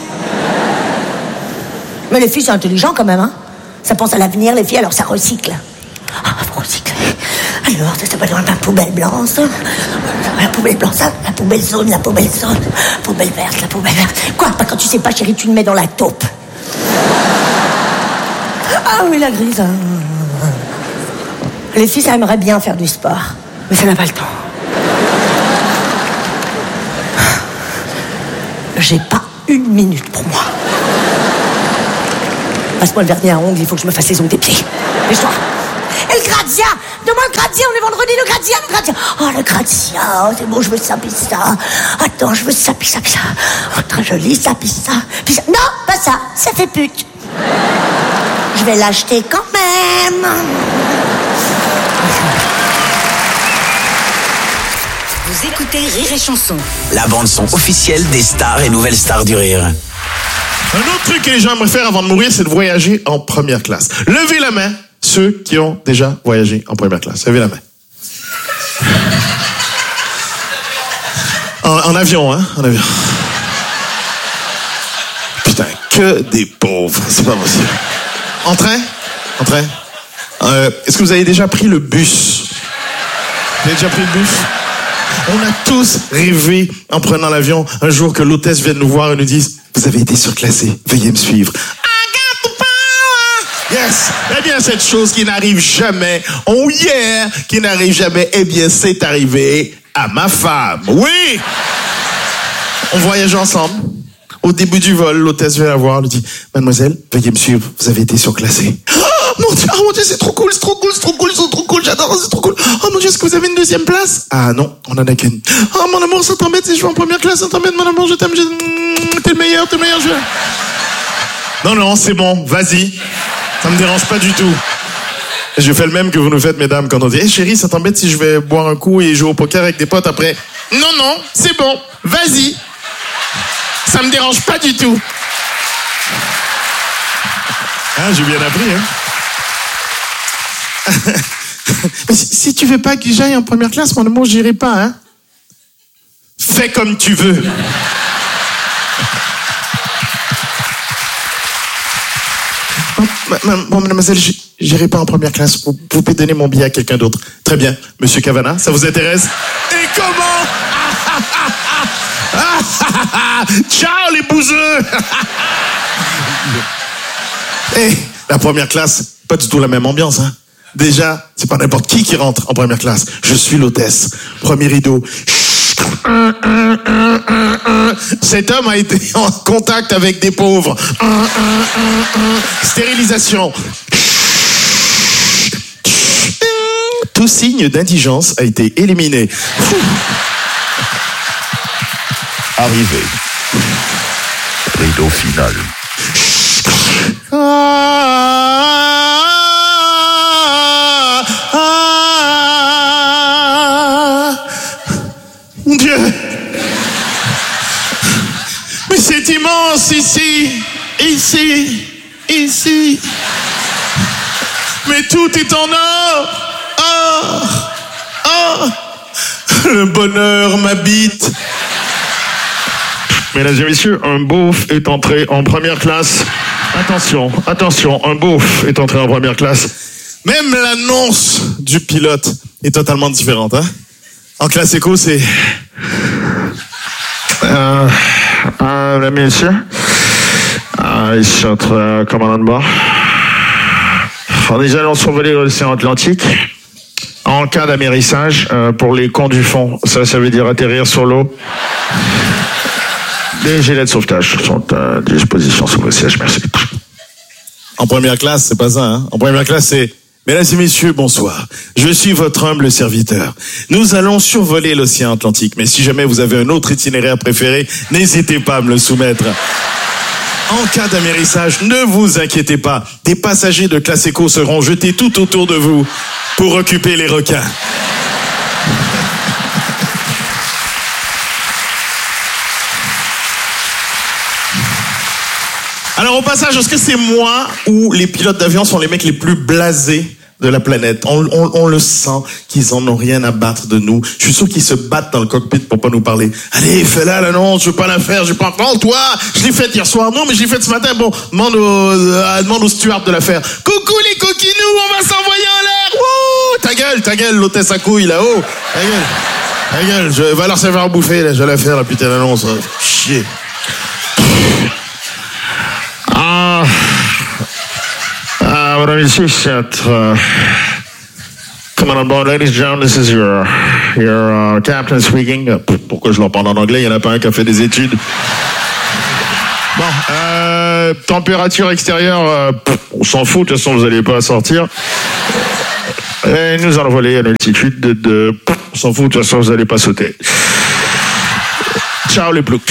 Mais les filles, c'est intelligent quand même, hein. Ça pense à l'avenir, les filles, alors ça recycle. Ah, vous recyclez. Alors, ça s'appelle dans la poubelle blanche. La poubelle blanche, ça, la poubelle jaune, la poubelle jaune, la poubelle verte, la poubelle verte. Quoi, pas quand tu sais pas, chérie, tu le mets dans la taupe. Ah oui, la grise. Les filles, ça aimerait bien faire du sport, mais ça n'a pas le temps. J'ai pas une minute pour moi. Passe-moi le vernis à ongles, il faut que je me fasse les ongles des pieds. Lèche-toi. Et le grazia, donne-moi le gratte-ciel, on est vendredi, le gratte-ciel, le gratte-ciel. Oh, le gratte-ciel, oh, c'est bon, je veux ça, pizza. Attends, je veux ça, pizza, pizza. Oh, très joli, ça, pizza. Pizza. Non, pas ça, ça fait pute. Je vais l'acheter quand même. Vous écoutez Rire et Chanson. La bande-son officielle des stars et nouvelles stars du rire. Un autre truc que les gens aimeraient faire avant de mourir, c'est de voyager en première classe. Levez la main, ceux qui ont déjà voyagé en première classe. Levez la main. En, en avion, hein, en avion. Putain, que des pauvres, c'est pas possible. En train? En train? Euh, est-ce que vous avez déjà pris le bus? Vous avez déjà pris le bus? On a tous rêvé, en prenant l'avion, un jour que l'hôtesse vienne nous voir et nous dise « Vous avez été surclassé, veuillez me suivre. » I got the power! Yes! Eh bien, cette chose qui n'arrive jamais, oh yeah, qui n'arrive jamais, eh bien, c'est arrivé à ma femme. Oui! On voyage ensemble. Au début du vol, l'hôtesse vient la voir, lui dit « Mademoiselle, veuillez me suivre, vous avez été surclassée. » Oh mon Dieu, oh mon Dieu, c'est trop cool, c'est trop cool, c'est trop cool, c'est trop cool, j'adore, c'est trop cool. Oh mon Dieu, est-ce que vous avez une deuxième place? Ah non, on en a qu'une. Oh mon amour, ça t'embête si je vais en première classe, ça t'embête mon amour, je t'aime, je... t'es le meilleur, t'es le meilleur, je... Non, non, c'est bon, vas-y. Ça me dérange pas du tout. Je fais le même que vous nous faites, mesdames, quand on dit hey, « Chérie, ça t'embête si je vais boire un coup et jouer au poker avec des potes après ?» Non, non, c'est bon, vas-y. Ça me dérange pas du tout. Ah, j'ai bien appris, hein. Mais si, si tu veux pas que j'aille en première classe, mon amour, j'irai pas, hein. Fais comme tu veux. Bon, mademoiselle, j'irai pas en première classe. Vous, vous pouvez donner mon billet à quelqu'un d'autre. Très bien. Monsieur Cavana, ça vous intéresse? Et comment? Ciao, les bouseux. Eh, la première classe, pas du tout la même ambiance, hein. Déjà, c'est pas n'importe qui qui rentre en première classe. Je suis l'hôtesse. Premier rideau. Cet homme a été en contact avec des pauvres. Stérilisation. Tout signe d'indigence a été éliminé. Arrivé. Rideau final. Mon Dieu! Mais c'est immense ici, ici, ici. Mais tout est en or, or, or. Le bonheur m'habite. Mesdames et messieurs, un beauf est entré en première classe. Attention, attention, un beauf est entré en première classe. Même l'annonce du pilote est totalement différente, hein? En classe éco, c'est... Euh, euh, mesdames et messieurs, euh, ici notre euh, commandant de bord. Nous allons survoler l'océan Atlantique. En cas d'amérissage, euh, pour les cons du fond, ça, ça veut dire atterrir sur l'eau. Les gilets de sauvetage sont à disposition sous vos sièges, merci. En première classe, c'est pas ça, hein. En première classe, c'est... Mesdames et messieurs, bonsoir. Je suis votre humble serviteur. Nous allons survoler l'océan Atlantique, mais si jamais vous avez un autre itinéraire préféré, n'hésitez pas à me le soumettre. En cas d'amérissage, ne vous inquiétez pas. Des passagers de classe éco seront jetés tout autour de vous pour occuper les requins. Alors au passage, est-ce que c'est moi ou les pilotes d'avion sont les mecs les plus blasés de la planète? On, on, on le sent qu'ils en ont rien à battre de nous. Je suis sûr qu'ils se battent dans le cockpit pour pas nous parler. Allez, fais-la l'annonce, je veux pas la faire, je pas. Non, toi, je l'ai faite hier soir. Non, mais je l'ai faite ce matin. Bon, demande au, euh, demande au steward de la faire. Coucou les coquinous, on va s'envoyer en l'air. Wouh, ta gueule, ta gueule, l'hôtesse à couilles là-haut. Ta gueule, ta gueule. Je vais leur savoir bouffer là. Je vais la faire la putain d'annonce. Chier. Ah, ah, mesdames et messieurs, c'est uh, come on board, ladies and gentlemen, this is your, your uh, captain speaking. Uh, pourquoi je leur parle en anglais? Il n'y en a pas un qui a fait des études. Bon, euh, température extérieure, euh, on s'en fout, de toute façon, vous n'allez pas sortir. Et nous allons voler à une altitude de... de... On s'en fout, de toute façon, vous n'allez pas sauter. Ciao les ploucs.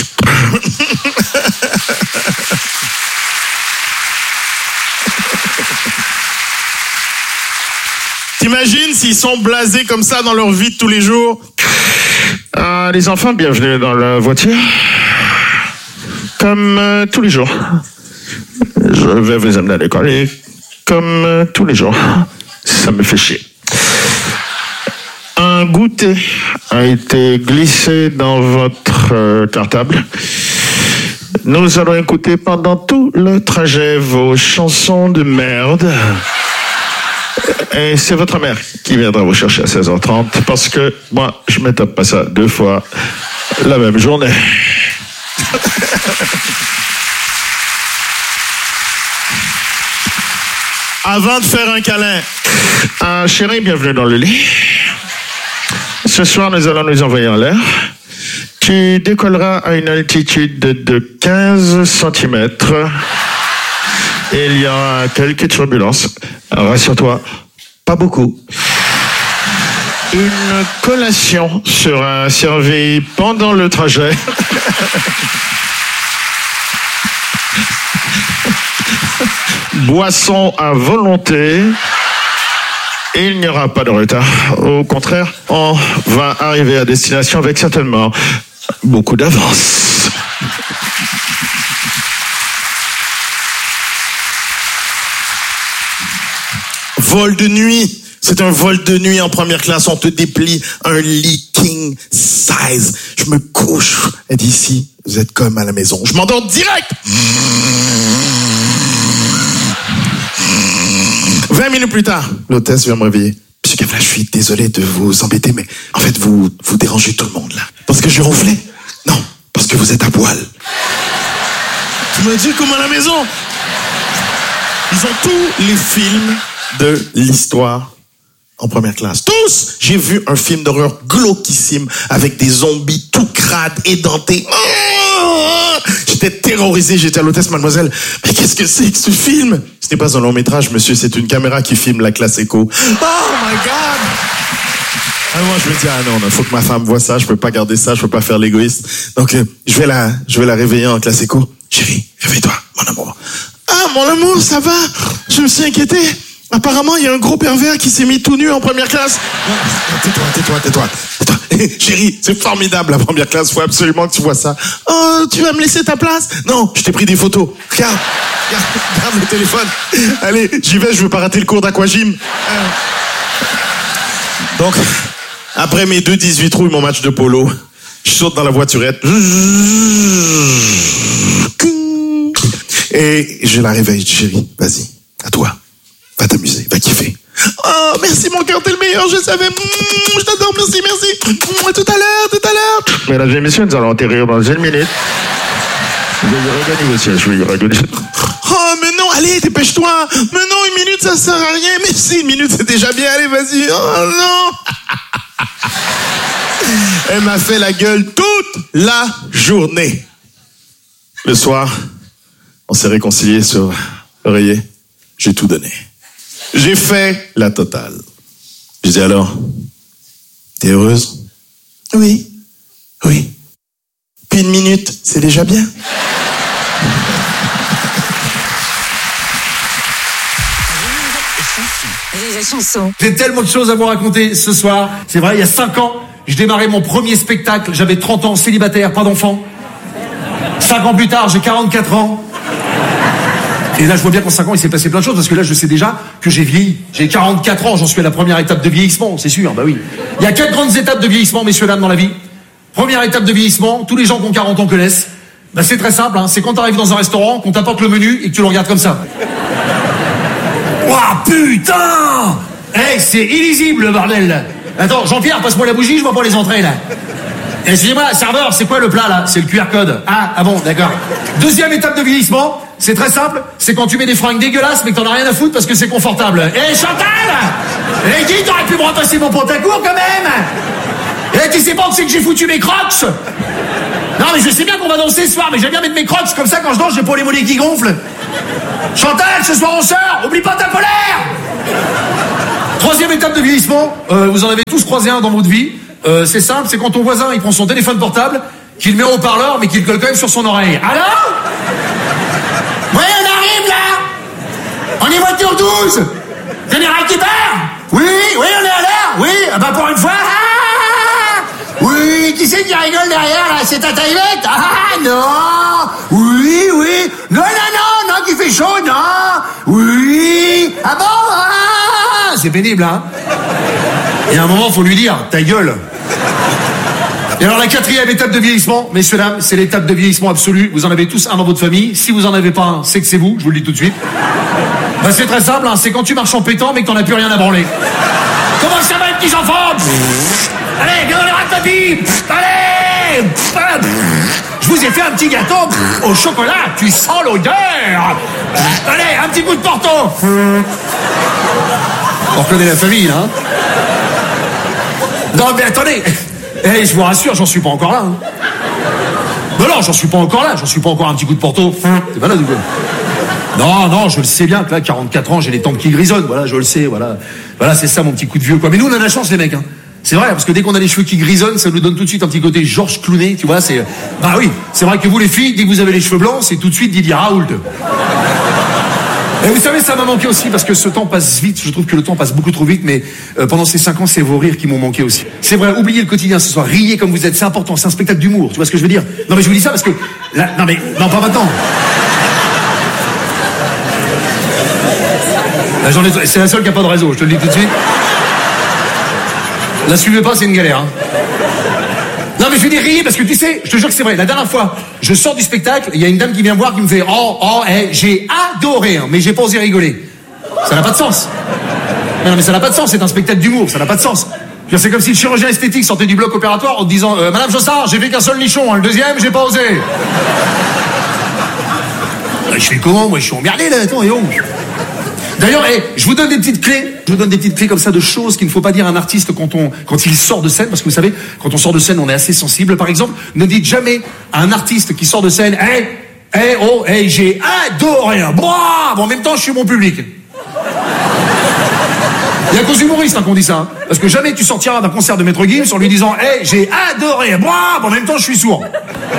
T'imagines s'ils sont blasés comme ça dans leur vie de tous les jours? euh, Les enfants, bienvenue dans la voiture. Comme euh, tous les jours. Je vais vous amener à l'école et comme euh, tous les jours. Ça me fait chier. Un goûter a été glissé dans votre euh, cartable. Nous allons écouter pendant tout le trajet vos chansons de merde. Et c'est votre mère qui viendra vous chercher à seize heures trente parce que moi, je me tape pas ça deux fois la même journée. Avant de faire un câlin, euh, chérie, bienvenue dans le lit. Ce soir, nous allons nous envoyer en l'air. Tu décolleras à une altitude de, de quinze centimètres. Et il y aura quelques turbulences. Rassure-toi, pas beaucoup. Une collation sera servie pendant le trajet. Boisson à volonté. Il n'y aura pas de retard. Au contraire, on va arriver à destination avec certainement beaucoup d'avance. Vol de nuit. C'est un vol de nuit en première classe. On te déplie un lit king size. Je me couche. Et d'ici, vous êtes comme à la maison. Je m'endors direct. vingt minutes plus tard, l'hôtesse vient me réveiller. Monsieur Cavla, je suis désolé de vous embêter, mais en fait, vous, vous dérangez tout le monde, là. Parce que j'ai ronflé? Non, parce que vous êtes à poil. Tu m'as dit comme à la maison. Ils ont tous les films de l'histoire en première classe. Tous! J'ai vu un film d'horreur glauquissime avec des zombies tout crades, édentés. J'étais terrorisé, j'étais à l'hôtesse, mademoiselle. Mais qu'est-ce que c'est que ce film? Ce n'est pas un long métrage, monsieur, c'est une caméra qui filme la classe éco. Oh my God! Ah, moi, je me dis, ah non, il faut que ma femme voie ça, je peux pas garder ça, je peux pas faire l'égoïste. Donc, euh, je vais la, je vais la réveiller en classe éco. Chérie, réveille-toi, mon amour. Ah, mon amour, ça va? Je me suis inquiété. Apparemment, il y a un gros pervers qui s'est mis tout nu en première classe. Tais-toi, tais-toi, tais-toi. tais-toi. Chérie, c'est formidable la première classe, faut absolument que tu vois ça. Oh, tu vas me laisser ta place? Non, je t'ai pris des photos. Regarde, regarde, regarde le téléphone. Allez, j'y vais, je veux pas rater le cours d'aquagym. Donc, après mes deux dix-huit trous et mon match de polo, je saute dans la voiturette. Et je la réveille, chérie, vas-y, à toi. Va t'amuser, va kiffer. Oh, merci mon cœur, t'es le meilleur, je savais. Mmh, je t'adore, merci, merci. Mmh, tout à l'heure, tout à l'heure. Mesdames et messieurs, nous allons atterrir dans une minute. Je vais y regagner vos sièges, je vais y regagner. Oh, mais non, allez, dépêche-toi. Mais non, une minute, ça sert à rien. Mais si, une minute, c'est déjà bien, allez, vas-y. Oh non. Elle m'a fait la gueule toute la journée. Le soir, on s'est réconciliés sur l'oreiller. J'ai tout donné. J'ai fait la totale. Je dis alors, t'es heureuse? Oui, oui. Puis une minute, c'est déjà bien. J'ai tellement de choses à vous raconter ce soir. C'est vrai, il y a cinq ans, je démarrais mon premier spectacle. J'avais trente ans, célibataire, pas d'enfant. cinq ans plus tard, j'ai quarante-quatre ans. Et là, je vois bien qu'en cinq ans, il s'est passé plein de choses, parce que là, je sais déjà que j'ai vieilli. J'ai quarante-quatre ans, j'en suis à la première étape de vieillissement, c'est sûr, bah oui. Il y a quatre grandes étapes de vieillissement, messieurs, dames, dans la vie. Première étape de vieillissement, tous les gens qui ont quarante ans connaissent. Bah, c'est très simple, hein, c'est quand t'arrives dans un restaurant, qu'on t'apporte le menu et que tu le regardes comme ça. Ouah, putain! Eh, hey, c'est illisible, le bordel. Attends, Jean-Pierre, passe-moi la bougie, je vois pas les entrées, là. Excusez-moi, serveur, c'est quoi le plat, là? C'est le Q R code. Ah, ah bon, d'accord. Deuxième étape de vieillissement, c'est très simple, c'est quand tu mets des fringues dégueulasses, mais que t'en as rien à foutre parce que c'est confortable. Eh, hey, Chantal! Eh, dis, t'aurais pu me repasser mon pantacourt, quand même! Eh, tu sais pas où c'est que j'ai foutu mes crocs? Non, mais je sais bien qu'on va danser ce soir, mais j'aime bien mettre mes crocs, comme ça, quand je danse, j'ai pas les mollets qui gonflent. Chantal, ce soir on sort, oublie pas ta polaire! Troisième étape de vieillissement, euh, vous en avez tous croisé un dans votre vie. Euh, c'est simple, c'est quand ton voisin il prend son téléphone portable, qu'il le met au haut-parleur, mais qu'il le colle quand même sur son oreille. Alors ? Oui, on arrive là. On est voiture douze. Général qui part ? Oui, oui, on est à l'heure. Oui, ah bah pour une fois. Ah, oui, qui c'est qui rigole derrière là ? C'est ta taillette ? Ah non. Oui, oui. Non, non, non, non, qui fait chaud, non. Oui. Ah bon ? Ah, c'est pénible, hein ? Et à un moment, faut lui dire, ta gueule. Et alors la quatrième étape de vieillissement, messieurs, dames, c'est l'étape de vieillissement absolu. Vous en avez tous un dans votre famille. Si vous en avez pas un, c'est que c'est vous, je vous le dis tout de suite. Ben, c'est très simple, hein, c'est quand tu marches en pétant mais que t'en as plus rien à branler. Comment ça va, les petits enfants ? Allez, viens dans les rats de papy. Allez. Je vous ai fait un petit gâteau au chocolat, tu sens l'odeur. Allez, un petit coup de porto. On reconnaît la famille, là. Hein. Non, mais attendez. Eh, je vous rassure, j'en suis pas encore là. Hein. Non, non, j'en suis pas encore là. J'en suis pas encore un petit coup de porto. C'est pas là, du coup. Non, non, je le sais bien que là, quarante-quatre ans, j'ai les tempes qui grisonnent. Voilà, je le sais, voilà. Voilà, c'est ça, mon petit coup de vieux, quoi. Mais nous, on a la chance, les mecs, hein. C'est vrai, parce que dès qu'on a les cheveux qui grisonnent, ça nous donne tout de suite un petit côté Georges Clooney, tu vois, c'est... Bah oui, c'est vrai que vous, les filles, dès que vous avez les cheveux blancs, c'est tout de suite Didier Raoult. Et vous savez, ça m'a manqué aussi, parce que ce temps passe vite. Je trouve que le temps passe beaucoup trop vite, mais euh, pendant ces cinq ans, c'est vos rires qui m'ont manqué aussi. C'est vrai, oubliez le quotidien ce soir, riez comme vous êtes, c'est important, c'est un spectacle d'humour, tu vois ce que je veux dire ? Non mais je vous dis ça parce que... Là, non mais, non pas maintenant. La journée, c'est la seule qui a pas de réseau, je te le dis tout de suite. La suivez pas, c'est une galère. Hein. Non mais je vais dire riez parce que tu sais, je te jure que c'est vrai. La dernière fois, je sors du spectacle, il y a une dame qui vient me voir qui me fait oh oh hey, j'ai adoré, hein, mais j'ai pas osé rigoler. Ça n'a pas de sens. Non, non mais ça n'a pas de sens. C'est un spectacle d'humour, ça n'a pas de sens. C'est comme si le chirurgien esthétique sortait du bloc opératoire en te disant euh, Madame Jossard, j'ai fait qu'un seul nichon, hein, le deuxième j'ai pas osé. Je fais comment moi, je suis emmerdé là. Attends, et oh. D'ailleurs, hey, je vous donne des petites clés. Je vous donne des petites clés comme ça de choses qu'il ne faut pas dire à un artiste quand on, quand il sort de scène, parce que vous savez, quand on sort de scène, on est assez sensible. Par exemple, ne dites jamais à un artiste qui sort de scène, hey, hey, oh, hey, j'ai adoré. Bon, en même temps, je suis mon public. Il y a qu'aux humoristes hein, qu'on dit ça, hein, parce que jamais tu sortiras d'un concert de Maître Gims en lui disant, hey, j'ai adoré. Bon, en même temps, je suis sourd.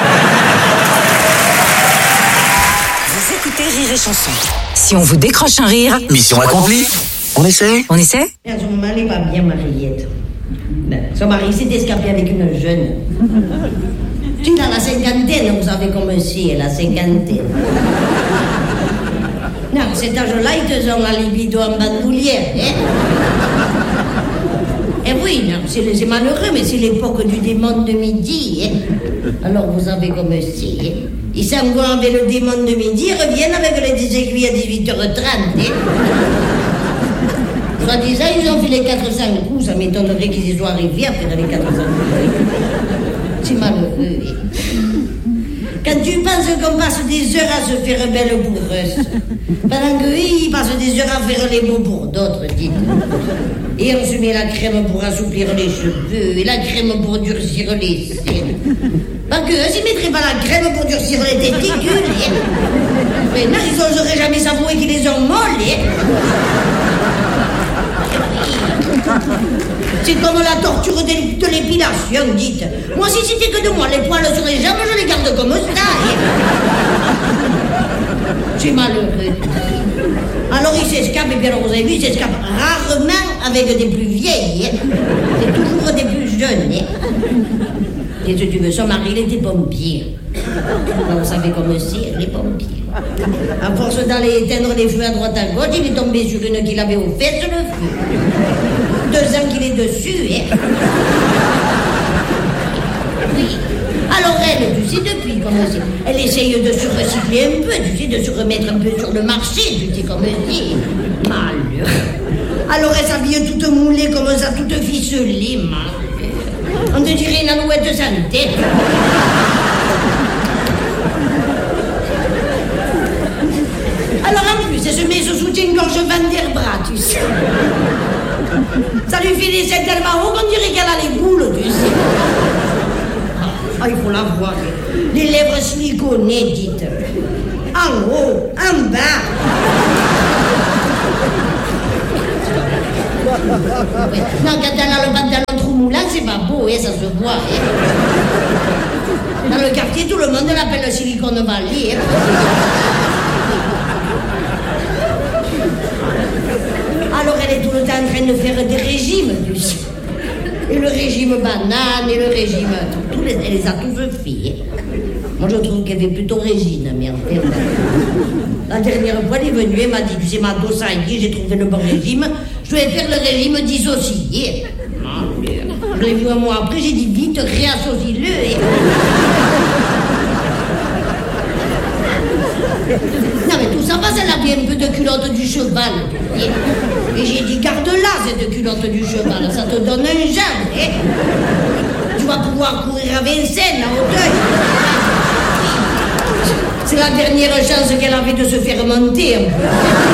Vous écoutez Rire et Chanson. Si on vous décroche un rire... Mission accomplie. On essaie On essaie Son mari va bien, Mariette. Son mari s'est escapé avec une jeune. Tu dans la cinquantaine, vous savez comme si, la cinquantaine. Non, cet âge-là, ils te ont la libido en bandoulière, hein. Eh oui, non, c'est, c'est malheureux, mais c'est l'époque du démon de midi, hein. Alors vous savez comme si, hein. Ils s'en vont avec le démon de midi, reviennent avec les des aiguilles à dix-huit heures trente. Hein. Soit disant, ils ont fait les quatre cents coups, ça m'étonnerait qu'ils y soient arrivés après dans les quatre cents coups. C'est malheureux. Hein. Quand tu penses qu'on passe des heures à se faire belle pour eux, pendant qu'eux, ils passent des heures à faire les beaux pour d'autres, dites. Et on se met la crème pour assouplir les cheveux, et la crème pour durcir les seins. Pas que eux, ils mettraient pas la crème pour durcir les testicules. Hein. Mais non, ils n'oseraient jamais s'avouer qu'ils les ont molles. Hein. C'est comme la torture de, de l'épilation, dites. Moi, si c'était que de moi, les poils sur les jambes, je les garde comme ça. Hein. C'est malheureux. Alors, ils s'escapent, et bien alors, vous avez vu, ils s'escapent rarement avec des plus vieilles. Hein. C'est toujours des plus jeunes. Hein. Et si tu veux, son mari, il était pompier. Alors, vous savez comme c'est, les pompiers. À force d'aller éteindre les feux à droite à gauche, il est tombé sur une qu'il avait au fesses le feu. Deux ans qu'il est dessus, hein. Oui. Alors elle, tu sais, depuis, comme c'est, elle essaye de se recycler un peu, tu sais, de se remettre un peu sur le marché, tu sais, comme c'est. Malheureux. Alors elle s'habille toute moulée comme ça, toute ficelée, malheureux. On te dirait une alouette de santé. Alors en plus, elle se met ce soutien-gorge Van der Bras, tu sais. Ça lui fait des ailes tellement haut qu'on dirait qu'elle a les boules, tu sais. Ah, il faut la voir. Les lèvres siliconées, dites. En haut, en bas. Ouais. Non, quand elle a le pantalon trop moulant, c'est pas beau, hein, ça se voit. Hein. Dans le quartier, tout le monde l'appelle le Silicon Valley. Hein. Alors elle est tout le temps en train de faire des régimes, tu sais. Et le régime banane, et le régime... Tous les, elle les a tous fait. Hein. Moi, je trouve qu'elle fait plutôt Régine, mais en fait... La dernière fois, elle est venue, elle m'a dit, tu sais, ma dos, ça y est, j'ai trouvé le bon régime, je vais faire le régime dissocié. Je l'ai vu un mois après, j'ai dit, vite, réassocie-le. Et... Non, mais tout ça parce qu'elle a bien un peu de culotte du cheval. Et j'ai dit, garde-la, cette culotte du cheval, ça te donne un jeune. Eh? Tu vas pouvoir courir à Vincennes, à Hauteuil. C'est la dernière chance qu'elle avait de se faire monter un peu.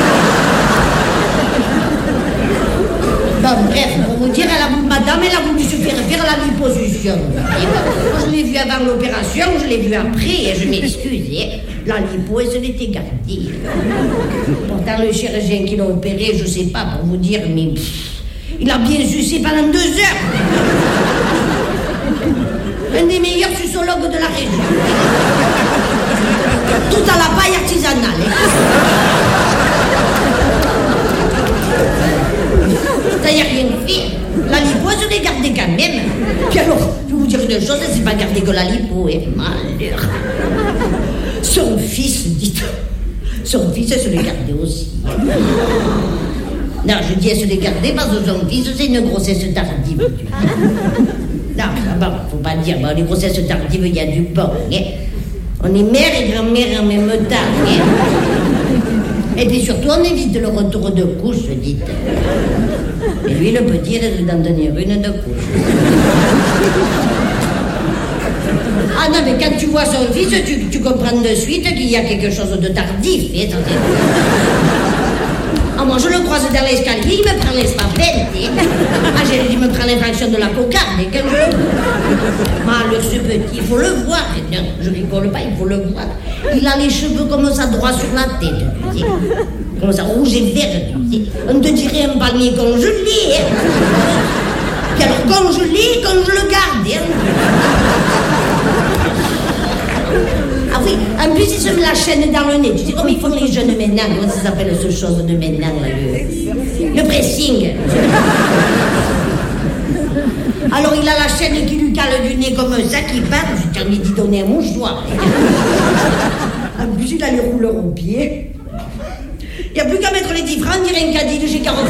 Bon, bref, pour vous dire, elle a, madame, elle a voulu se faire faire la liposuction. Moi, je l'ai vue avant l'opération, je l'ai vue après, et je m'excuse. La lipo, elle se l'était gardée. Pourtant, le chirurgien qui l'a opéré, je sais pas pour vous dire, mais pff, il a bien sucé pendant deux heures. Un des meilleurs sucologues de la région. Tout à la paille artisanale. Ça y a rien fait. La lipo, elle se l'est gardée quand même. Puis alors, je vais vous dire une chose, elle s'est pas gardée que la lipo, et malheur. Son fils, dites. Son fils, elle se l'est gardée aussi. Non, je dis elle se l'est gardée parce que son fils, c'est une grossesse tardive. Non, bon, faut pas dire, bon, les grossesses tardives, il y a du bon. Hein. On est mère et grand-mère en même temps. Hein. Et puis surtout, on évite le retour de couche, dites. Et lui, le petit, il risque d'en tenir une de couche. Ah non, mais quand tu vois son fils, tu, tu comprends de suite qu'il y a quelque chose de tardif. Hein, ah, moi, je le croise dans l'escalier, il me prend l'estrapette. Hein. Ah, j'ai dit, il me prend l'infraction de la cocarde. Et quand je le vois... Malheur, ce petit, il faut le voir. Non, je rigole pas, il faut le voir. Il a les cheveux comme ça, droit sur la tête. Tu sais. Comme ça, rouge et vert. Tu sais. On te dirait un palmier congelé. Hein. Puis alors, congelé, quand je le garde. Hein. Ah oui, en plus, ils se met la chaîne dans le nez. Tu sais comme ils font les jeunes maintenant. Comment ça s'appelle ce chose de maintenant, là, le, le pressing. Alors, il a la chaîne qui lui cale du nez comme ça, qui part. J'ai envie d'y donner un mouchoir. En plus, il a les rouleurs aux pieds. Il n'y a plus qu'à mettre les dix francs, dire un caddie de chez quarante.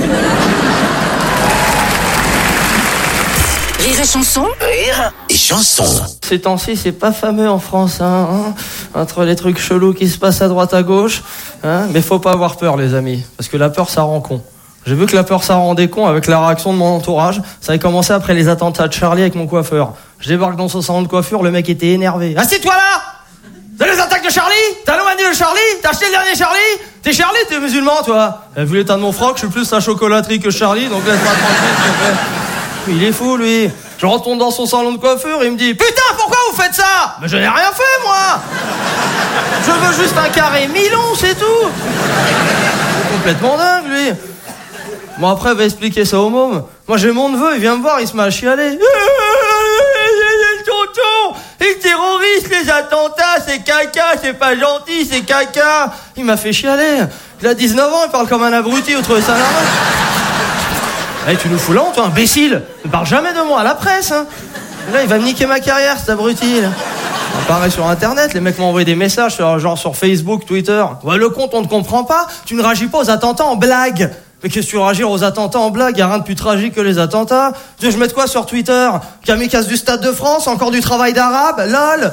Rire et chanson. Rire et chanson. Ces temps-ci, c'est pas fameux en France, hein, hein, entre les trucs chelous qui se passent à droite à gauche, hein, mais faut pas avoir peur, les amis, parce que la peur, ça rend con. J'ai vu que la peur, ça rendait con avec la réaction de mon entourage. Ça avait commencé après les attentats de Charlie avec mon coiffeur. Je débarque dans son salon de coiffure, le mec était énervé. Assieds-toi là! T'as les attaques de Charlie? T'as l'ouani de Charlie? T'as acheté le dernier Charlie? T'es Charlie, t'es musulman, toi? Vu l'état de mon froc, je suis plus la chocolaterie que Charlie, donc laisse-moi tranquille, s'il te plaît. Il est fou, lui. Je retourne dans son salon de coiffure, il me dit « Putain, pourquoi vous faites ça ?» Mais je n'ai rien fait, moi. Je veux juste un carré Milon, c'est tout. C'est complètement dingue, lui. Bon, après, il va expliquer ça au môme. Moi, j'ai mon neveu, il vient me voir, il se met à chialer. Tonton, les terroristes, les attentats, c'est caca, c'est pas gentil, c'est caca. Il m'a fait chialer. Il a dix-neuf ans, il parle comme un abruti, vous trouvez ça normal? Hey, tu nous fous là, toi, imbécile. Ne parle jamais de moi à la presse, hein. Là, il va me niquer ma carrière, cet abruti, là. On apparaît sur Internet, les mecs m'ont envoyé des messages, genre sur Facebook, Twitter. Ouais, le compte, on ne comprend pas. Tu ne réagis pas aux attentats en blague. Mais qu'est-ce que tu réagis aux attentats en blague? Y'a rien de plus tragique que les attentats. Tu veux que je mette quoi sur Twitter? Kamikaze du Stade de France, encore du travail d'arabe, lol.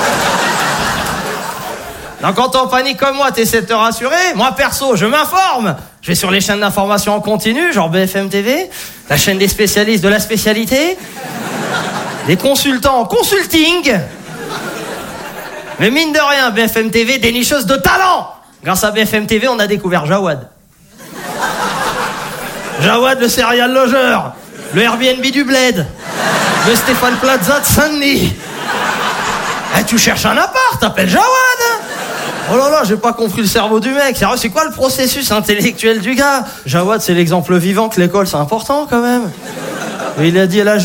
Donc quand t'es en panique comme moi, t'essaies de te rassurer. Moi, perso, je m'informe. Je vais sur les chaînes d'information en continu, genre B F M T V, la chaîne des spécialistes de la spécialité, des consultants en consulting. Mais mine de rien, B F M T V, dénicheuse de talent. Grâce à B F M T V, on a découvert Jawad. Jawad, le serial logeur, le Airbnb du Bled, le Stéphane Plaza de Saint-Denis. Eh, tu cherches un appart, t'appelles Jawad. Oh là là, j'ai pas compris le cerveau du mec. Sérieux, c'est quoi le processus intellectuel du gars? Jawad, c'est l'exemple vivant que l'école, c'est important quand même. Et il a dit à la